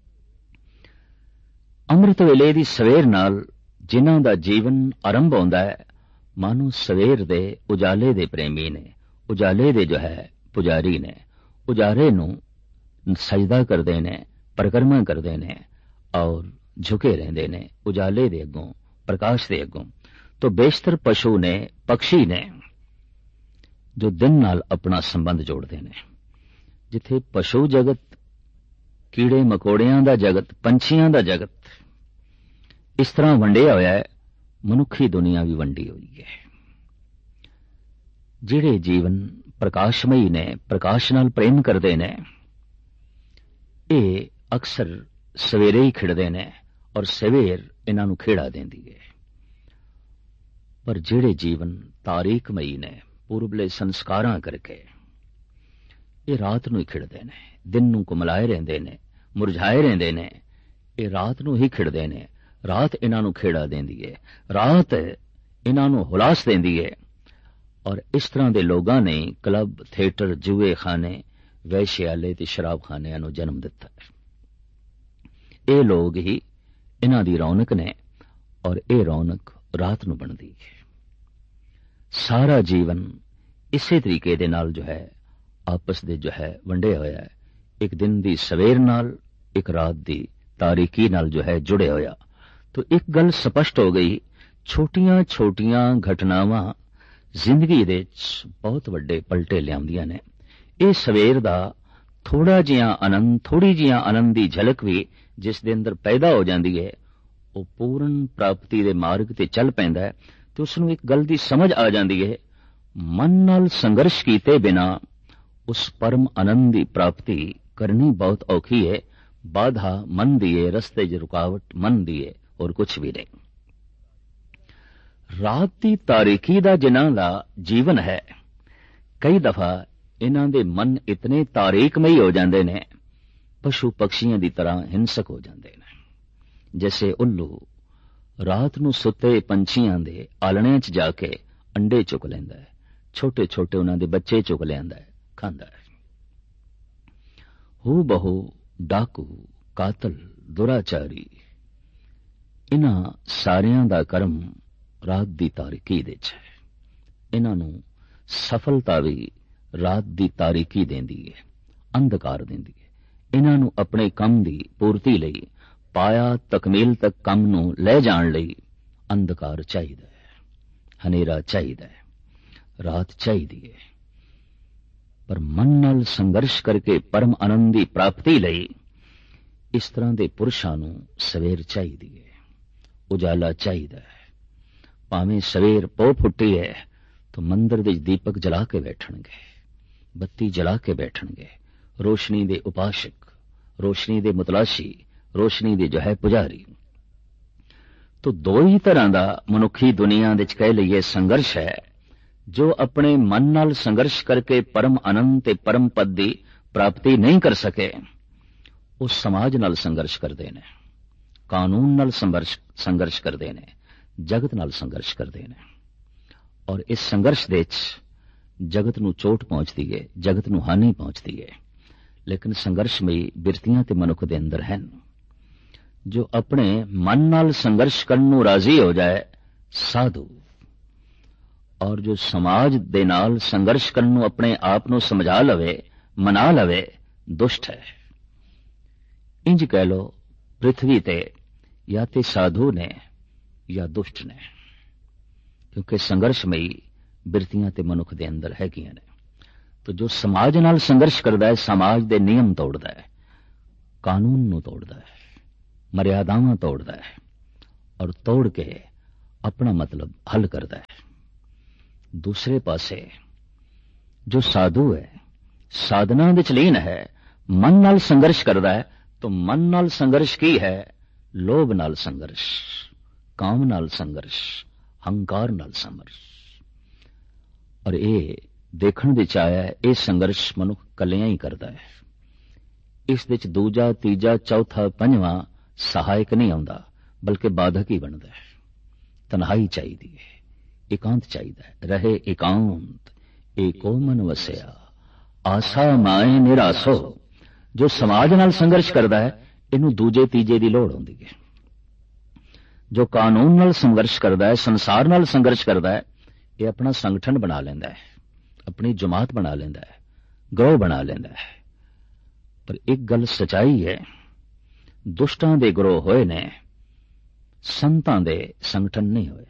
S1: ਅੰਮ੍ਰਿਤ ਵੇਲੇ ਦੀ ਸਵੇਰ ਨਾਲ ਜਿਨ੍ਹਾਂ ਦਾ ਜੀਵਨ ਆਰੰਭ ਹੁੰਦਾ ਹੈ, ਮਾਨੋ ਸਵੇਰ ਦੇ ਉਜਾਲੇ ਦੇ ਪ੍ਰੇਮੀ ਨੇ, ਉਜਾਲੇ ਦੇ ਜੋ ਹੈ ਪੁਜਾਰੀ ਨੇ। ਉਜਾਰੇ ਨੂੰ ਸਜਦਾ ਕਰਦੇ ਨੇ, ਪਰਿਕਰਮਾ ਕਰਦੇ ਨੇ ਔਰ ਝੁਕੇ ਰਹਿੰਦੇ ਨੇ ਉਜਾਲੇ ਦੇ ਅੱਗੋਂ, ਪ੍ਰਕਾਸ਼ ਦੇ ਅੱਗੋਂ। ਤੋ ਬੇਸ਼ਤਰ ਪਸ਼ੂ ਨੇ, ਪਕਸ਼ੀ ਨੇ ਜੋ ਦਿਨ ਨਾਲ ਆਪਣਾ ਸੰਬੰਧ ਜੋੜਦੇ ਨੇ। ਜਿੱਥੇ ਪਸ਼ੂ ਜਗਤ, ਕੀੜੇ ਮਕੌੜਿਆਂ ਦਾ ਜਗਤ, ਪੰਛੀਆਂ ਦਾ ਜਗਤ ਇਸ ਤਰ੍ਹਾਂ ਵੰਡਿਆ ਹੋਇਆ ਹੈ, ਮਨੁੱਖੀ ਦੁਨੀਆ ਵੀ ਵੰਡੀ ਹੋਈ ਹੈ। ਜਿਹੜੇ ਜੀਵਨ ਪ੍ਰਕਾਸ਼ਮਈ ਨੇ, ਪ੍ਰਕਾਸ਼ ਨਾਲ ਪ੍ਰੇਮ ਕਰਦੇ ਨੇ, ਇਹ ਅਕਸਰ ਸਵੇਰੇ ਹੀ ਖਿੜਦੇ ਨੇ ਔਰ ਸਵੇਰ ਇਹਨਾਂ ਨੂੰ ਖੇੜਾ ਦਿੰਦੀ ਹੈ। ਪਰ ਜਿਹੜੇ ਜੀਵਨ ਤਾਰੀਖਮਈ ਨੇ ਪੂਰਬਲੇ ਸੰਸਕਾਰਾਂ ਕਰਕੇ, ਇਹ ਰਾਤ ਨੂੰ ਹੀ ਖਿੜਦੇ ਨੇ, ਦਿਨ ਨੂੰ ਕੁਮਲਾਏ ਰਹਿੰਦੇ ਨੇ, ਮੁਰਝਾਏ ਰਹਿੰਦੇ ਨੇ। ਇਹ ਰਾਤ ਨੂੰ ਹੀ ਖਿੜਦੇ ਨੇ, ਰਾਤ ਇਹਨਾਂ ਨੂੰ ਖੇੜਾ ਦਿੰਦੀ ਹੈ, ਰਾਤ ਇਹਨਾਂ ਨੂੰ ਹੁਲਾਸ ਦਿੰਦੀ ਹੈ। ਔਰ ਇਸ ਤਰ੍ਹਾਂ ਦੇ ਲੋਕਾਂ ਨੇ ਕਲੱਬ, ਥੀਏਟਰ, ਜੂਏ ਖਾਨੇ, ਵੈਸ਼ਿਆਲੇ ਤੇ ਸ਼ਰਾਬਖਾਨਿਆਂ ਨੂੰ ਜਨਮ ਦਿੱਤਾ ਹੈ। ਇਹ ਲੋਕ ਹੀ ਇਹਨਾਂ ਦੀ ਰੌਣਕ ਨੇ ਔਰ ਇਹ ਰੌਣਕ ਰਾਤ ਨੂੰ ਬਣਦੀ ਹੈ। ਸਾਰਾ ਜੀਵਨ ਇਸੇ ਤਰੀਕੇ ਦੇ ਨਾਲ ਜੋ ਹੈ ਆਪਸ ਦੇ ਜੋ ਹੈ ਵੰਡਿਆ ਹੋਇਆ ਹੈ, ਇੱਕ ਦਿਨ ਦੀ ਸਵੇਰ ਨਾਲ, ਇੱਕ ਰਾਤ ਦੀ ਤਾਰੀਕੀ ਨਾਲ ਜੋ ਹੈ ਜੁੜਿਆ ਹੋਇਆ। ਤਾਂ ਇੱਕ ਗੱਲ ਸਪਸ਼ਟ ਹੋ ਗਈ, ਛੋਟੀਆਂ ਛੋਟੀਆਂ ਘਟਨਾਵਾਂ ਜ਼ਿੰਦਗੀ ਦੇ ਵਿੱਚ ਬਹੁਤ ਵੱਡੇ ਪਲਟੇ ਲਿਆਉਂਦੀਆਂ ਨੇ। ਇਹ ਸਵੇਰ ਦਾ ਥੋੜਾ ਜਿਹਾ ਆਨੰਦ, ਥੋੜੀ ਜਿਹਾ ਆਨੰਦ ਦੀ ਝਲਕ ਵੀ ਜਿਸ ਦੇ ਅੰਦਰ ਪੈਦਾ ਹੋ ਜਾਂਦੀ ਹੈ, ਉਹ ਪੂਰਨ ਪ੍ਰਾਪਤੀ ਦੇ ਮਾਰਗ ਤੇ ਚੱਲ ਪੈਂਦਾ ਹੈ। ਤੇ ਉਸ ਨੂੰ ਇੱਕ ਗੱਲ ਦੀ ਸਮਝ ਆ ਜਾਂਦੀ ਹੈ, ਮਨ ਨਾਲ ਸੰਘਰਸ਼ ਕੀਤੇ ਬਿਨਾ ਉਸ ਪਰਮ ਆਨੰਦ ਦੀ ਪ੍ਰਾਪਤੀ ਕਰਨੀ ਬਹੁਤ ਔਖੀ ਹੈ। ਬਾਧਾ ਮਨ ਦੀ ਹੈ, ਰਸਤੇ 'ਚ ਰੁਕਾਵਟ ਮਨ ਦੀ ਹੈ, ਹੋਰ ਕੁਝ ਵੀ ਨਹੀਂ। ਰਾਤ ਦੀ ਤਾਰੀਕੀ ਦਾ ਜਿਨ੍ਹਾਂ ਦਾ ਜੀਵਨ ਹੈ, ਕਈ ਦਫਾ ਇਹਨਾਂ ਦੇ ਮਨ ਇਤਨੇ ਤਾਰੀਕਮਈ ਹੋ ਜਾਂਦੇ ਨੇ, ਪਸ਼ੂ ਪਕਸ਼ੀਆਂ ਦੀ ਤਰ੍ਹਾਂ ਹਿੰਸਕ ਹੋ ਜਾਂਦੇ ਨੇ। ਜੈਸੇ ਉੱਲੂ ਰਾਤ ਨੂੰ ਸੁੱਤੇ ਪੰਛੀਆਂ ਦੇ ਆਲਣਿਆਂ 'ਚ ਜਾ ਕੇ ਅੰਡੇ ਚੁੱਕ ਲੈਂਦਾ ਹੈ, ਛੋਟੇ ਛੋਟੇ ਉਹਨਾਂ ਦੇ ਬੱਚੇ ਚੁੱਕ ਲਿਆਂਦਾ ਹੈ, ਖਾਂਦਾ ਹੈ। ਹੂ ਬਹੂ ਡਾਕੂ, ਕਾਤਲ, ਦੁਰਾਚਾਰੀ, ਇਹਨਾਂ ਸਾਰਿਆਂ ਦਾ ਕਰਮ ਰਾਤ ਦੀ ਤਾਰੀਕੀ ਦੇ 'ਚ ਹੈ। ਇਹਨਾਂ ਨੂੰ ਸਫਲਤਾ ਵੀ ਰਾਤ ਦੀ ਤਾਰੀਕੀ ਦਿੰਦੀ ਹੈ, ਅੰਧਕਾਰ ਦਿੰਦੀ ਹੈ। ਇਹਨਾਂ ਨੂੰ ਆਪਣੇ ਕੰਮ ਦੀ ਪੂਰਤੀ ਲਈ, ਪਾਇਆ ਤਕਮੀਲ ਤੱਕ ਕੰਮ ਨੂੰ ਲੈ ਜਾਣ ਲਈ ਅੰਧਕਾਰ ਚਾਹੀਦਾ ਹੈ, ਹਨੇਰਾ ਚਾਹੀਦਾ ਹੈ, ਰਾਤ ਚਾਹੀਦੀ ਹੈ। ਪਰ ਮਨ ਨਾਲ ਸੰਘਰਸ਼ ਕਰਕੇ ਪਰਮ ਆਨੰਦ ਦੀ ਪ੍ਰਾਪਤੀ ਲਈ ਇਸ ਤਰ੍ਹਾਂ ਦੇ ਪੁਰਸ਼ਾਂ ਨੂੰ ਸਵੇਰ ਚਾਹੀਦੀ ਹੈ, ਉਜਾਲਾ ਚਾਹੀਦਾ ਹੈ। ਭਾਵੇਂ ਸਵੇਰ ਪੋ ਫੁੱਟੀ ਹੈ ਤਾਂ ਮੰਦਰ ਦੇ ਦੀਪਕ ਜਲਾ ਕੇ ਬੈਠਣਗੇ, ਬੱਤੀ ਜਲਾ ਕੇ ਬੈਠਣਗੇ। ਰੋਸ਼ਨੀ ਦੇ ਉਪਾਸ਼ਕ, ਰੋਸ਼ਨੀ ਦੇ ਮੁਤਲਾਸ਼ੀ, ਰੋਸ਼ਨੀ ਦੇ ਜੋ ਹੈ ਪੁਜਾਰੀ। ਤਾਂ ਦੋ ਹੀ ਤਰ੍ਹਾਂ ਦਾ ਮਨੁੱਖੀ ਦੁਨੀਆ ਵਿੱਚ ਕਹਿ ਲਈਏ ਸੰਘਰਸ਼ ਹੈ। ਜੋ ਆਪਣੇ ਮਨ ਨਾਲ ਸੰਘਰਸ਼ ਕਰਕੇ ਪਰਮ ਆਨੰਦ ਤੇ ਪਰਮ ਪਦ ਦੀ ਪ੍ਰਾਪਤੀ ਨਹੀਂ ਕਰ ਸਕੇ, ਉਹ ਸਮਾਜ ਨਾਲ ਸੰਘਰਸ਼ ਕਰਦੇ ਨੇ, ਕਾਨੂੰਨ ਨਾਲ ਸੰਘਰਸ਼ ਕਰਦੇ ਨੇ, ਜਗਤ ਨਾਲ ਸੰਘਰਸ਼ ਕਰਦੇ ਨੇ। ਔਰ ਇਸ ਸੰਘਰਸ਼ ਦੇ ਵਿੱਚ ਜਗਤ ਨੂੰ ਚੋਟ ਪਹੁੰਚਦੀ ਹੈ, ਜਗਤ ਨੂੰ ਹਾਨੀ ਪਹੁੰਚਦੀ ਹੈ। ਲੇਕਿਨ ਸੰਘਰਸ਼ਮਈ ਬਿਰਤੀਆਂ ਤੇ ਮਨੁੱਖ ਦੇ ਅੰਦਰ ਹਨ। ਜੋ ਆਪਣੇ ਮਨ ਨਾਲ ਸੰਘਰਸ਼ ਕਰਨ ਨੂੰ ਰਾਜ਼ੀ ਹੋ ਜਾਏ, ਸਾਧੂ। ਔਰ ਜੋ ਸਮਾਜ ਦੇ ਨਾਲ ਸੰਘਰਸ਼ ਕਰਨ ਨੂੰ ਆਪਣੇ ਆਪ ਨੂੰ ਸਮਝਾ ਲਵੇ, ਮਨਾ ਲਵੇ, ਦੁਸ਼ਟ ਹੈ। ਇੰਜ ਕਹਿ ਲੋ, ਪ੍ਰਿਥਵੀ ਤੇ ਜਾਂ ਤੇ ਸਾਧੂ ਨੇ ਜਾਂ ਦੁਸ਼ਟ ਨੇ, ਕਿਉਂਕਿ ਸੰਘਰਸ਼ਮਈ ਬਿਰਤੀਆਂ ਤੇ ਮਨੁੱਖ ਦੇ ਅੰਦਰ ਹੈਗੀਆਂ ਨੇ। ਤਾਂ ਜੋ ਸਮਾਜ ਨਾਲ ਸੰਘਰਸ਼ ਕਰਦਾ ਹੈ, ਸਮਾਜ ਦੇ ਨਿਯਮ ਤੋੜਦਾ ਹੈ, ਕਾਨੂੰਨ ਨੂੰ ਤੋੜਦਾ ਹੈ, ਮਰਿਆਦਾਵਾਂ ਤੋੜਦਾ ਹੈ, ਔਰ ਤੋੜ ਕੇ ਆਪਣਾ ਮਤਲਬ ਹੱਲ ਕਰਦਾ ਹੈ। ਦੂਸਰੇ ਪਾਸੇ ਜੋ ਸਾਧੂ ਹੈ, ਸਾਧਨਾ ਵਿੱਚ ਲੀਨ ਹੈ, ਮਨ ਨਾਲ ਸੰਘਰਸ਼ ਕਰਦਾ ਹੈ। ਤਾਂ ਮਨ ਨਾਲ ਸੰਘਰਸ਼ ਕੀ ਹੈ? ਲੋਭ ਨਾਲ ਸੰਘਰਸ਼, ਕਾਮ ਨਾਲ ਸੰਘਰਸ਼, ਹੰਕਾਰ ਨਾਲ ਸੰਘਰਸ਼। ਔਰ ਇਹ ਦੇਖਣ ਵਿੱਚ ਆਇਆ ਹੈ, ਇਹ ਸੰਘਰਸ਼ ਮਨੁੱਖ ਕੱਲਿਆਂ ਹੀ ਕਰਦਾ ਹੈ। ਇਸ ਵਿੱਚ ਦੂਜਾ, ਤੀਜਾ, ਚੌਥਾ, ਪੰਜਵਾਂ ਸਹਾਇਕ ਨਹੀਂ ਆਉਂਦਾ, ਬਲਕਿ ਬਾਧਕ ਹੀ ਬਣਦਾ ਹੈ। ਤਨਹਾਈ ਚਾਹੀਦੀ ਹੈ, ਇਕਾਂਤ ਚਾਹੀਦਾ ਹੈ। ਰਹੇ ਇਕਾਂਤ ਏਕੋ ਮਨ ਵਸਿਆ, ਆਸਾ ਮਾਏ ਨਿਰਾਸੋ। ਜੋ ਸਮਾਜ ਨਾਲ ਸੰਘਰਸ਼ ਕਰਦਾ ਹੈ, ਇਹਨੂੰ ਦੂਜੇ ਤੀਜੇ ਦੀ ਲੋੜ ਹੁੰਦੀ ਹੈ। ਜੋ ਕਾਨੂੰਨ ਨਾਲ ਸੰਘਰਸ਼ ਕਰਦਾ ਹੈ, ਸੰਸਾਰ ਨਾਲ ਸੰਘਰਸ਼ ਕਰਦਾ ਹੈ, ਇਹ ਆਪਣਾ ਸੰਗਠਨ ਬਣਾ ਲੈਂਦਾ ਹੈ, ਆਪਣੀ ਜਮਾਤ ਬਣਾ ਲੈਂਦਾ ਹੈ, ਗਰੋਹ ਬਣਾ ਲੈਂਦਾ ਹੈ। ਪਰ ਇੱਕ ਗੱਲ ਸਚਾਈ ਹੈ, ਦੁਸ਼ਟਾਂ ਦੇ ਗਰੋਹ ਹੋਏ ਨੇ, ਸੰਤਾਂ ਦੇ ਸੰਗਠਨ ਨਹੀਂ ਹੋਏ,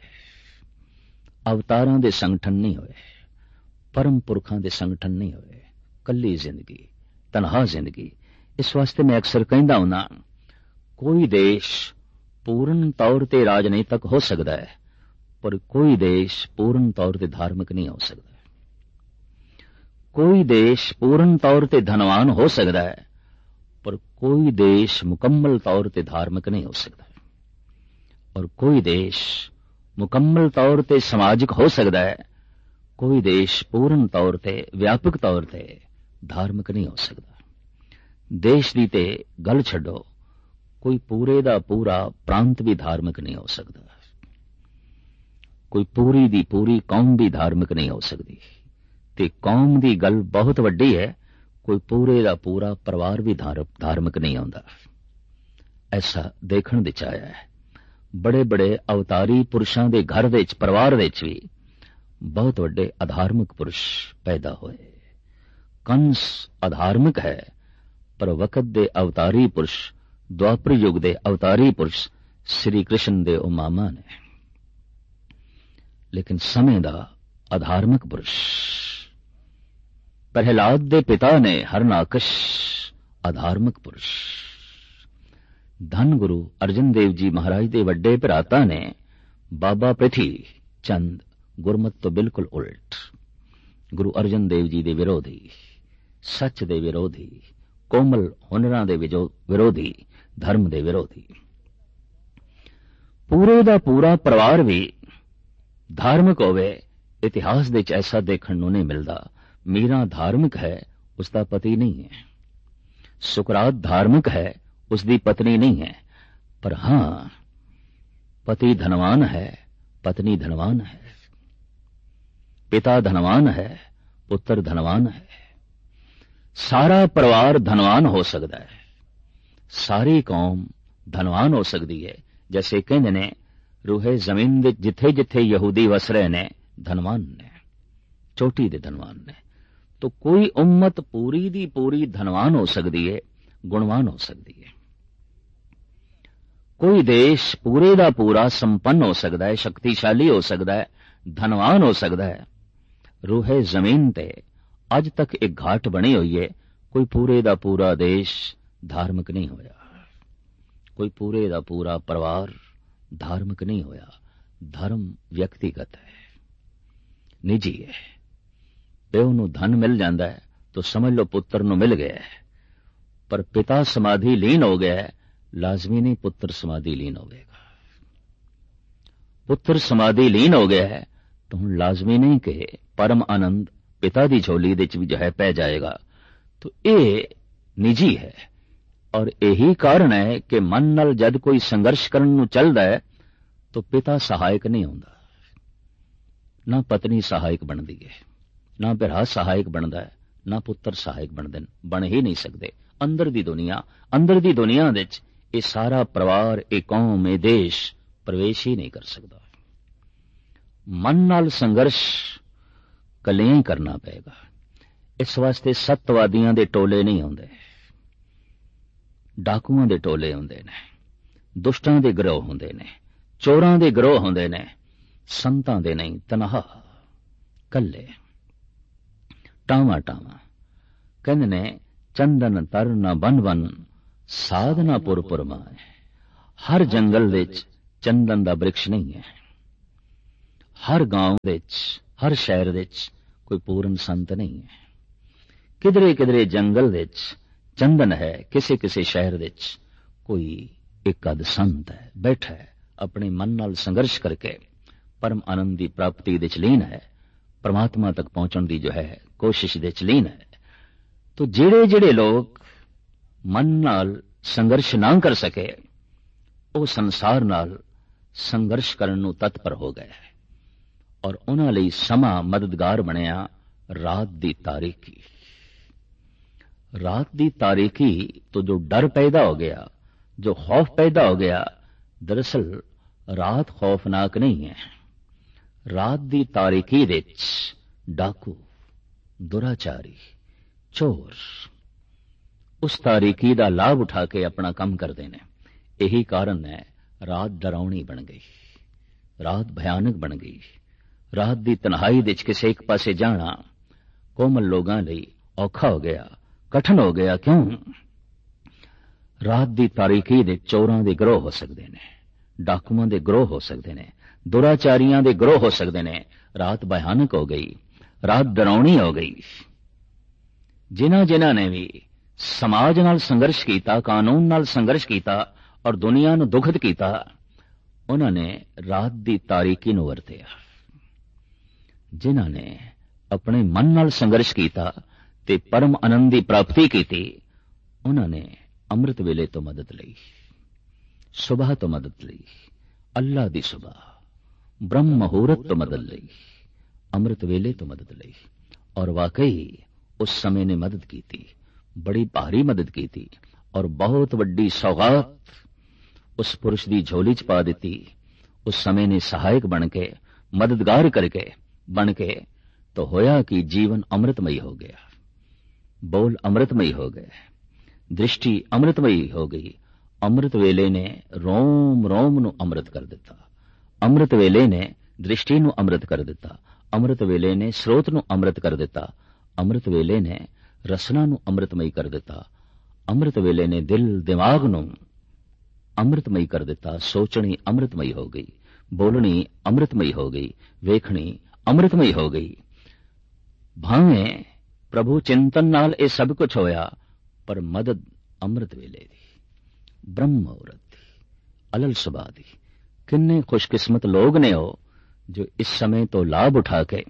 S1: ਅਵਤਾਰਾਂ ਦੇ ਸੰਗਠਨ ਨਹੀਂ ਹੋਏ, ਪਰਮ ਪੁਰਖਾਂ ਦੇ ਸੰਗਠਨ ਨਹੀਂ ਹੋਏ। ਕੱਲੀ ਜ਼ਿੰਦਗੀ, ਤਨਹਾ ਜ਼ਿੰਦਗੀ। ਇਸ ਵਾਸਤੇ ਮੈਂ ਅਕਸਰ ਕਹਿੰਦਾ ਹੁੰਦਾ, ਕੋਈ ਦੇਸ਼ ਪੂਰਨ ਤੌਰ ਤੇ ਰਾਜਨੀਤਕ ਹੋ ਸਕਦਾ ਹੈ, ਪਰ ਕੋਈ ਦੇਸ਼ ਪੂਰਨ ਤੌਰ ਤੇ ਧਾਰਮਿਕ ਨਹੀਂ ਹੋ ਸਕਦਾ। ਕੋਈ ਦੇਸ਼ ਪੂਰਨ ਤੌਰ ਤੇ ਧਨਵਾਨ ਹੋ ਸਕਦਾ ਹੈ, पर कोई देश मुकम्मल तौर पर धार्मिक नहीं हो सकता, और कोई देश मुकम्मल तौर पर समाजिक हो सकता है, कोई देश पूर्ण तौर पर व्यापक तौर पर धार्मिक नहीं हो सकता। देश की ते गल छड्डो, कोई पूरे दा पूरा प्रांत भी धार्मिक नहीं हो सकता, कोई पूरी दी पूरी कौम भी धार्मिक नहीं हो सकती। ते कौम दी गल बहुत वड्डी है, कोई पूरे दा पूरा परिवार भी धार्मिक नहीं होता। ऐसा देखण विच आया है। बड़े बड़े अवतारी पुरुषों के घर विच परिवार विच भी बहुत वड्डे अधार्मिक पुरुष पैदा होए। कंस अधार्मिक है, पर वक़्त दे अवतारी पुरुष, द्वापर युग दे अवतारी पुरुष श्री कृष्ण दे ओ मामा ने। लेकिन समय दा अधार्मिक पुरुष प्रहलाद दे पिता ने हरनाकश अधार्मिक पुरुष। धन गुरु अर्जन देव जी महाराज दे वड्डे भराता ने बाबा पृथ्वी चंद गुरमत तो बिल्कुल उल्ट, गुरु अर्जन देव जी दे विरोधी, सच दे विरोधी, कोमल हुनरां दे विरोधी, धर्म दे विरोधी। पूरे दा पूरा परिवार भी धार्मिक होवे, इतिहास दे ऐसा देखण नूं नहीं मिलदा। मीरा धार्मिक है, उसका पति नहीं है। सुकरात धार्मिक है, उसकी पत्नी नहीं है। पर हां, पति धनवान है, पत्नी धनवान है, पिता धनवान है, पुत्र धनवान है। सारा परिवार धनवान हो सकता है, सारी कौम धनवान हो सकती है। जैसे कहते ने रूहे जमीन दे जिथे जिथे यहूदी वस रहे ने धनवान ने, चोटी दे धनवान ने। तो कोई उम्मत पूरी दी पूरी धनवान हो सकती है, गुणवान हो सकती है। कोई देश पूरे दा पूरा संपन्न हो सकता है, शक्तिशाली हो सकता है, धनवान हो सकता है। रूहे जमीन ते अज तक एक घाट बनी हुई है, कोई पूरे दा पूरा देश धार्मिक नहीं होया, कोई पूरे दा पूरा परिवार धार्मिक नहीं होया। धर्म व्यक्तिगत है, निजी है। प्यो नूं धन मिल जाता है तो समझ लो पुत्र नूं मिल गया है, पर पिता समाधि लीन हो गया है, लाजमी नहीं पुत्र समाधि लीन होगा। पुत्र समाधि लीन हो गया है तो हुण लाजमी नहीं कि परम आनंद पिता दी झोली दे भी जो है पै जाएगा। तो ये निजी है, और यही कारण है कि मन नाल जद कोई संघर्ष करन नूं चलदा है तो पिता सहायक नहीं होंदा, ना पत्नी सहायक बनदी है, ना भरा सहायक बनता है, ना पुत्र सहायक बनते, बन ही नहीं सकते। अंदर दी दुनिया दे ये सारा परिवार, ये कौम, ये देश प्रवेश ही नहीं कर सकता। मन नाल संघर्ष कलियां ही करना पएगा। इस वास्ते सत्यवादियों के टोले नहीं आउंदे, डाकुआं दे टोले आउंदे ने, दुष्टां दे गिरोह हुंदे ने, चोरां दे गिरोह हुंदे ने, संतां दे नहीं, तनहा कल्ले टावा टावा। कहंदे ने चंदन तर न बन बन साधना पुर पुर माए। हर जंगल विच चंदन दा वृक्ष नहीं है, हर गांव विच, हर शहर विच कोई पूर्ण संत नहीं है। किधरे किधरे जंगल विच चंदन है, किसी किसी शहर विच कोई एक अद संत है, बैठा है, अपने मन नाल संघर्ष करके परम आनंद की प्राप्ति दे लीन है, परमात्मा तक पहुंचने की जो है कोशिश दे लीन है। तो जेड़े जेड़े लोग मन नाल संघर्ष ना कर सके, वो संसार नाल संघर्ष करन नूं तत्पर हो गए, और उन्हां लई समा मददगार बनिया रात दी तारीकी। रात दी तारीकी तो जो डर पैदा हो गया, जो खौफ पैदा हो गया, दरअसल रात खौफनाक नहीं है। रात दी तारीकी विच डाकू, दुराचारी, चोर उस तारीकी का लाभ उठा के अपना काम करते हैं। यही कारण है रात डरावनी बन गई, रात भयानक बन गई। रात की तन्हाई विच किसी एक पासे जाना कोमल लोगों लई औखा हो गया, कठिन हो गया। क्यों? रात की तारीकी दे चोरां दे गिरोह हो सकते हैं, डाकुआं दे गिरोह हो सकते हैं, दुराचारियां दे गिरोह हो सकते हैं। रात भयानक हो गई, रात डरावनी हो गई। जिन्हां जिन्हां ने भी ਸਮਾਜ ਨਾਲ ਸੰਘਰਸ਼ ਕੀਤਾ, ਕਾਨੂੰਨ ਨਾਲ ਸੰਘਰਸ਼ ਕੀਤਾ ਔਰ ਦੁਨੀਆ ਨੂੰ ਦੁਖਦ ਕੀਤਾ, ਉਹਨਾਂ ਨੇ ਰਾਤ ਦੀ ਤਾਰੀਕੀ ਨੂੰ ਵਰਤਿਆ। ਜਿਨ੍ਹਾਂ ਨੇ ਆਪਣੇ ਮਨ ਨਾਲ ਸੰਘਰਸ਼ ਕੀਤਾ ਤੇ ਪਰਮ ਆਨੰਦ ਦੀ ਪ੍ਰਾਪਤੀ ਕੀਤੀ, ਉਹਨਾਂ ਨੇ ਅੰਮ੍ਰਿਤ ਵੇਲੇ ਤੋਂ ਮਦਦ ਲਈ, ਸੁਬਾਹ ਤੋਂ ਮਦਦ ਲਈ, ਅੱਲਾ ਦੀ ਸੁਬਾਹ, ਬ੍ਰਹਮ ਮੁਹੂਰਤ ਤੋਂ ਮਦਦ ਲਈ, ਅੰਮ੍ਰਿਤ ਵੇਲੇ ਤੋਂ ਮਦਦ ਲਈ। ਔਰ ਵਾਕਈ ਉਸ ਸਮੇਂ ਨੇ ਮਦਦ ਕੀਤੀ, ਬੜੀ ਭਾਰੀ ਮਦਦ ਕੀਤੀ ਔਰ ਬਹੁਤ ਵੱਡੀ ਸੌਗਾਤ ਉਸ ਪੁਰਸ਼ ਦੀ ਝੋਲੀ 'ਚ ਪਾ ਦਿੱਤੀ। ਉਸ ਸਮੇਂ ਨੇ ਸਹਾਇਕ ਬਣ ਕੇ, ਮਦਦਗਾਰ ਕਰਕੇ ਬਣ ਕੇ ਤਾਂ ਹੋਇਆ ਕਿ ਜੀਵਨ ਅੰਮ੍ਰਿਤਮਈ ਹੋ ਗਿਆ, ਬੋਲ ਅੰਮ੍ਰਿਤਮਈ ਹੋ ਗਏ, ਦ੍ਰਿਸ਼ਟੀ ਅੰਮ੍ਰਿਤਮਈ ਹੋ ਗਈ। ਅੰਮ੍ਰਿਤ ਵੇਲੇ ਨੇ ਰੋਮ ਰੋਮ ਨੂੰ ਅੰਮ੍ਰਿਤ ਕਰ ਦਿੱਤਾ, ਅੰਮ੍ਰਿਤ ਵੇਲੇ ਨੇ ਦ੍ਰਿਸ਼ਟੀ ਨੂੰ ਅੰਮ੍ਰਿਤ ਕਰ ਦਿੱਤਾ, ਅੰਮ੍ਰਿਤ ਵੇਲੇ ਨੇ ਸਰੋਤ ਨੂੰ ਅੰਮ੍ਰਿਤ ਕਰ ਦਿੱਤਾ, ਅੰਮ੍ਰਿਤ ਵੇਲੇ ਨੇ ਰਸਨਾ ਨੂੰ ਅੰਮ੍ਰਿਤਮਈ ਕਰ ਦਿੱਤਾ, ਅੰਮ੍ਰਿਤ ਵੇਲੇ ਨੇ ਦਿਲ ਦਿਮਾਗ ਨੂੰ ਅੰਮ੍ਰਿਤਮਈ ਕਰ ਦਿੱਤਾ। ਸੋਚਣੀ ਅੰਮ੍ਰਿਤਮਈ ਹੋ ਗਈ, ਬੋਲਣੀ ਅੰਮ੍ਰਿਤਮਈ ਹੋ ਗਈ, ਵੇਖਣੀ ਅੰਮ੍ਰਿਤਮਈ ਹੋ ਗਈ। ਭਾਵੇਂ ਪ੍ਰਭੂ ਚਿੰਤਨ ਨਾਲ ਇਹ ਸਭ ਕੁਝ ਹੋਇਆ, ਪਰ ਮਦਦ ਅੰਮ੍ਰਿਤ ਵੇਲੇ ਦੀ, ਬ੍ਰਹਮ ਮੁਹੂਰਤ ਦੀ, ਅਲਲ ਸੁਬਾਹ ਦੀ। ਕਿੰਨੇ ਖੁਸ਼ਕਿਸਮਤ ਲੋਕ ਨੇ ਉਹ ਜੋ ਇਸ ਸਮੇਂ ਤੋਂ ਲਾਭ ਉਠਾ ਕੇ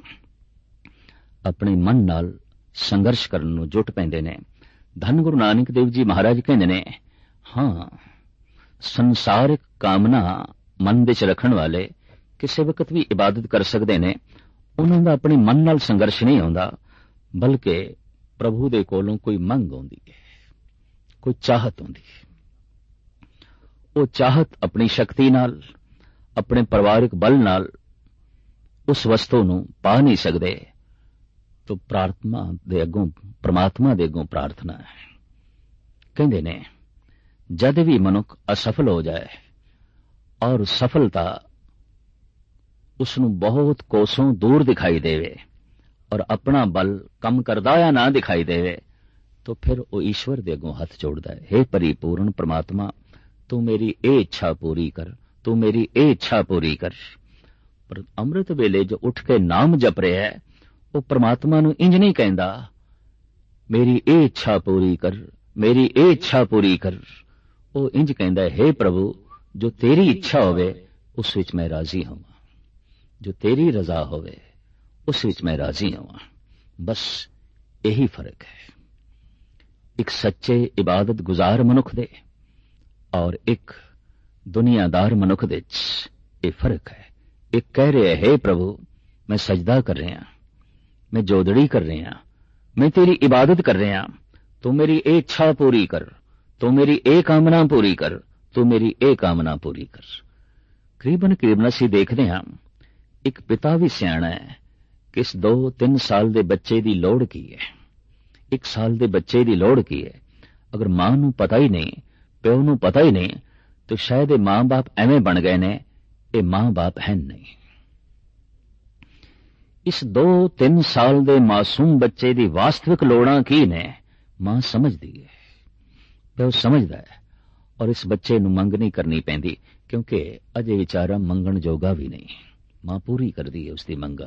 S1: ਆਪਣੇ ਮਨ ਨਾਲ ਸੰਘਰਸ਼ ਕਰਨ ਨੂੰ ਜੁਟ ਪੈਂਦੇ ਨੇ। ਧੰਨ ਗੁਰੂ ਨਾਨਕ ਦੇਵ ਜੀ ਮਹਾਰਾਜ ਕਹਿੰਦੇ ਨੇ, ਹਾਂ, ਸੰਸਾਰਿਕ ਕਾਮਨਾ ਮਨ ਵਿੱਚ ਰੱਖਣ ਵਾਲੇ ਕਿਸੇ ਵਕਤ ਵੀ ਇਬਾਦਤ ਕਰ ਸਕਦੇ ਨੇ। ਉਹਨਾਂ ਦਾ ਆਪਣੇ ਮਨ ਨਾਲ ਸੰਘਰਸ਼ ਨਹੀਂ ਆਉਂਦਾ, ਬਲਕਿ ਪ੍ਰਭੂ ਦੇ ਕੋਲੋਂ ਕੋਈ ਮੰਗ ਆਉਂਦੀ ਹੈ, ਕੋਈ ਚਾਹਤ ਆਉਂਦੀ ਹੈ। ਉਹ ਚਾਹਤ ਆਪਣੀ ਸ਼ਕਤੀ ਨਾਲ, ਆਪਣੇ ਪਰਿਵਾਰਿਕ ਬਲ ਨਾਲ ਉਸ ਵਸਤੂ ਨੂੰ ਪਾ ਨਹੀਂ ਸਕਦੇ, ਤਾਂ ਪ੍ਰਮਾਤਮਾ ਦੇ ਅੱਗੋਂ ਪ੍ਰਾਰਥਨਾ ਹੈ। ਕਹਿੰਦੇ ਨੇ, ਜਦ ਵੀ ਮਨੁੱਖ ਅਸਫਲ ਹੋ ਜਾਏ ਔਰ ਸਫਲਤਾ ਉਸ ਨੂੰ ਬਹੁਤ ਕੋਸੋਂ ਦੂਰ ਦਿਖਾਈ ਦੇਵੇ ਔਰ ਆਪਣਾ ਬਲ ਕੰਮ ਕਰਦਾ ਜਾਂ ਨਾ ਦਿਖਾਈ ਦੇਵੇ, ਤਾਂ ਫਿਰ ਉਹ ਈਸ਼ਵਰ ਦੇ ਅੱਗੋਂ ਹੱਥ ਜੋੜਦਾ ਹੈ, ਹੇ ਪਰਿਪੂਰਨ ਪ੍ਰਮਾਤਮਾ, ਤੂੰ ਮੇਰੀ ਇਹ ਇੱਛਾ ਪੂਰੀ ਕਰ, ਤੂੰ ਮੇਰੀ ਇਹ ਇੱਛਾ ਪੂਰੀ ਕਰ। ਪਰ ਅੰਮ੍ਰਿਤ ਵੇਲੇ ਜੋ ਉੱਠ ਕੇ ਨਾਮ ਜਪ ਰਿਹਾ ਹੈ, ਉਹ ਪ੍ਰਮਾਤਮਾ ਨੂੰ ਇੰਜ ਨਹੀਂ ਕਹਿੰਦਾ, ਮੇਰੀ ਇਹ ਇੱਛਾ ਪੂਰੀ ਕਰ, ਮੇਰੀ ਇਹ ਇੱਛਾ ਪੂਰੀ ਕਰ। ਉਹ ਇੰਜ ਕਹਿੰਦਾ ਹੈ, ਹੇ ਪ੍ਰਭੂ, ਜੋ ਤੇਰੀ ਇੱਛਾ ਹੋਵੇ ਉਸ ਵਿੱਚ ਮੈਂ ਰਾਜ਼ੀ ਹੋਵਾਂ, ਜੋ ਤੇਰੀ ਰਜ਼ਾ ਹੋਵੇ ਉਸ ਵਿੱਚ ਮੈਂ ਰਾਜ਼ੀ ਹੋਵਾਂ। ਬਸ ਇਹੀ ਫਰਕ ਹੈ ਇੱਕ ਸੱਚੇ ਇਬਾਦਤ ਗੁਜ਼ਾਰ ਮਨੁੱਖ ਦੇ ਔਰ ਇੱਕ ਦੁਨੀਆਦਾਰ ਮਨੁੱਖ ਦੇ ਵਿੱਚ। ਇਹ ਫਰਕ ਹੈ। ਇੱਕ ਕਹਿ ਰਿਹਾ, ਹੇ ਪ੍ਰਭੂ, ਮੈਂ ਸਜਦਾ ਕਰ ਰਿਹਾ, ਮੈਂ ਜੋਦੜੀ ਕਰ ਰਿਹਾ, ਮੈਂ ਤੇਰੀ ਇਬਾਦਤ ਕਰ ਰਿਹਾ, ਤੂੰ ਮੇਰੀ ਇਹ ਇੱਛਾ ਪੂਰੀ ਕਰ, ਤੂੰ ਮੇਰੀ ਇਹ ਕਾਮਨਾ ਪੂਰੀ ਕਰ, ਤੂੰ ਮੇਰੀ ਇਹ ਕਾਮਨਾ ਪੂਰੀ ਕਰ। ਕਰੀਬਨ ਅਸੀਂ ਦੇਖਦੇ ਹਾਂ, ਇੱਕ ਪਿਤਾ ਵੀ ਸਿਆਣਾ ਹੈ ਕਿ ਇਸ 2-3 ਸਾਲ ਦੇ ਬੱਚੇ ਦੀ ਲੋੜ ਕੀ ਹੈ, 1 ਸਾਲ ਦੇ ਬੱਚੇ ਦੀ ਲੋੜ ਕੀ ਹੈ। ਅਗਰ ਮਾਂ ਨੂੰ ਪਤਾ ਹੀ ਨਹੀਂ, ਪਿਓ ਨੂੰ ਪਤਾ ਹੀ ਨਹੀਂ, ਤਾਂ ਸ਼ਾਇਦ ਇਹ ਮਾਂ-ਬਾਪ ਐਵੇਂ ਬਣ ਗਏ ਨੇ, ਇਹ ਮਾਂ-ਬਾਪ ਹੈ ਨਹੀਂ। ਇਸ 2-3 ਸਾਲ ਦੇ ਮਾਸੂਮ ਬੱਚੇ ਦੀ ਵਾਸਤਵਿਕ ਲੋੜਾਂ ਕੀ ਨੇ, ਮਾਂ ਸਮਝਦੀ ਹੈ, ਪਿਓ ਸਮਝਦਾ ਹੈ, ਔਰ ਇਸ ਬੱਚੇ ਨੂੰ ਮੰਗ ਨਹੀਂ ਕਰਨੀ ਪੈਂਦੀ, ਕਿਉਂਕਿ ਅਜੇ ਵਿਚਾਰਾ ਮੰਗਣ ਜੋਗਾ ਵੀ ਨਹੀਂ। ਮਾਂ ਪੂਰੀ ਕਰਦੀ ਹੈ ਉਸ ਦੀ ਮੰਗਾਂ।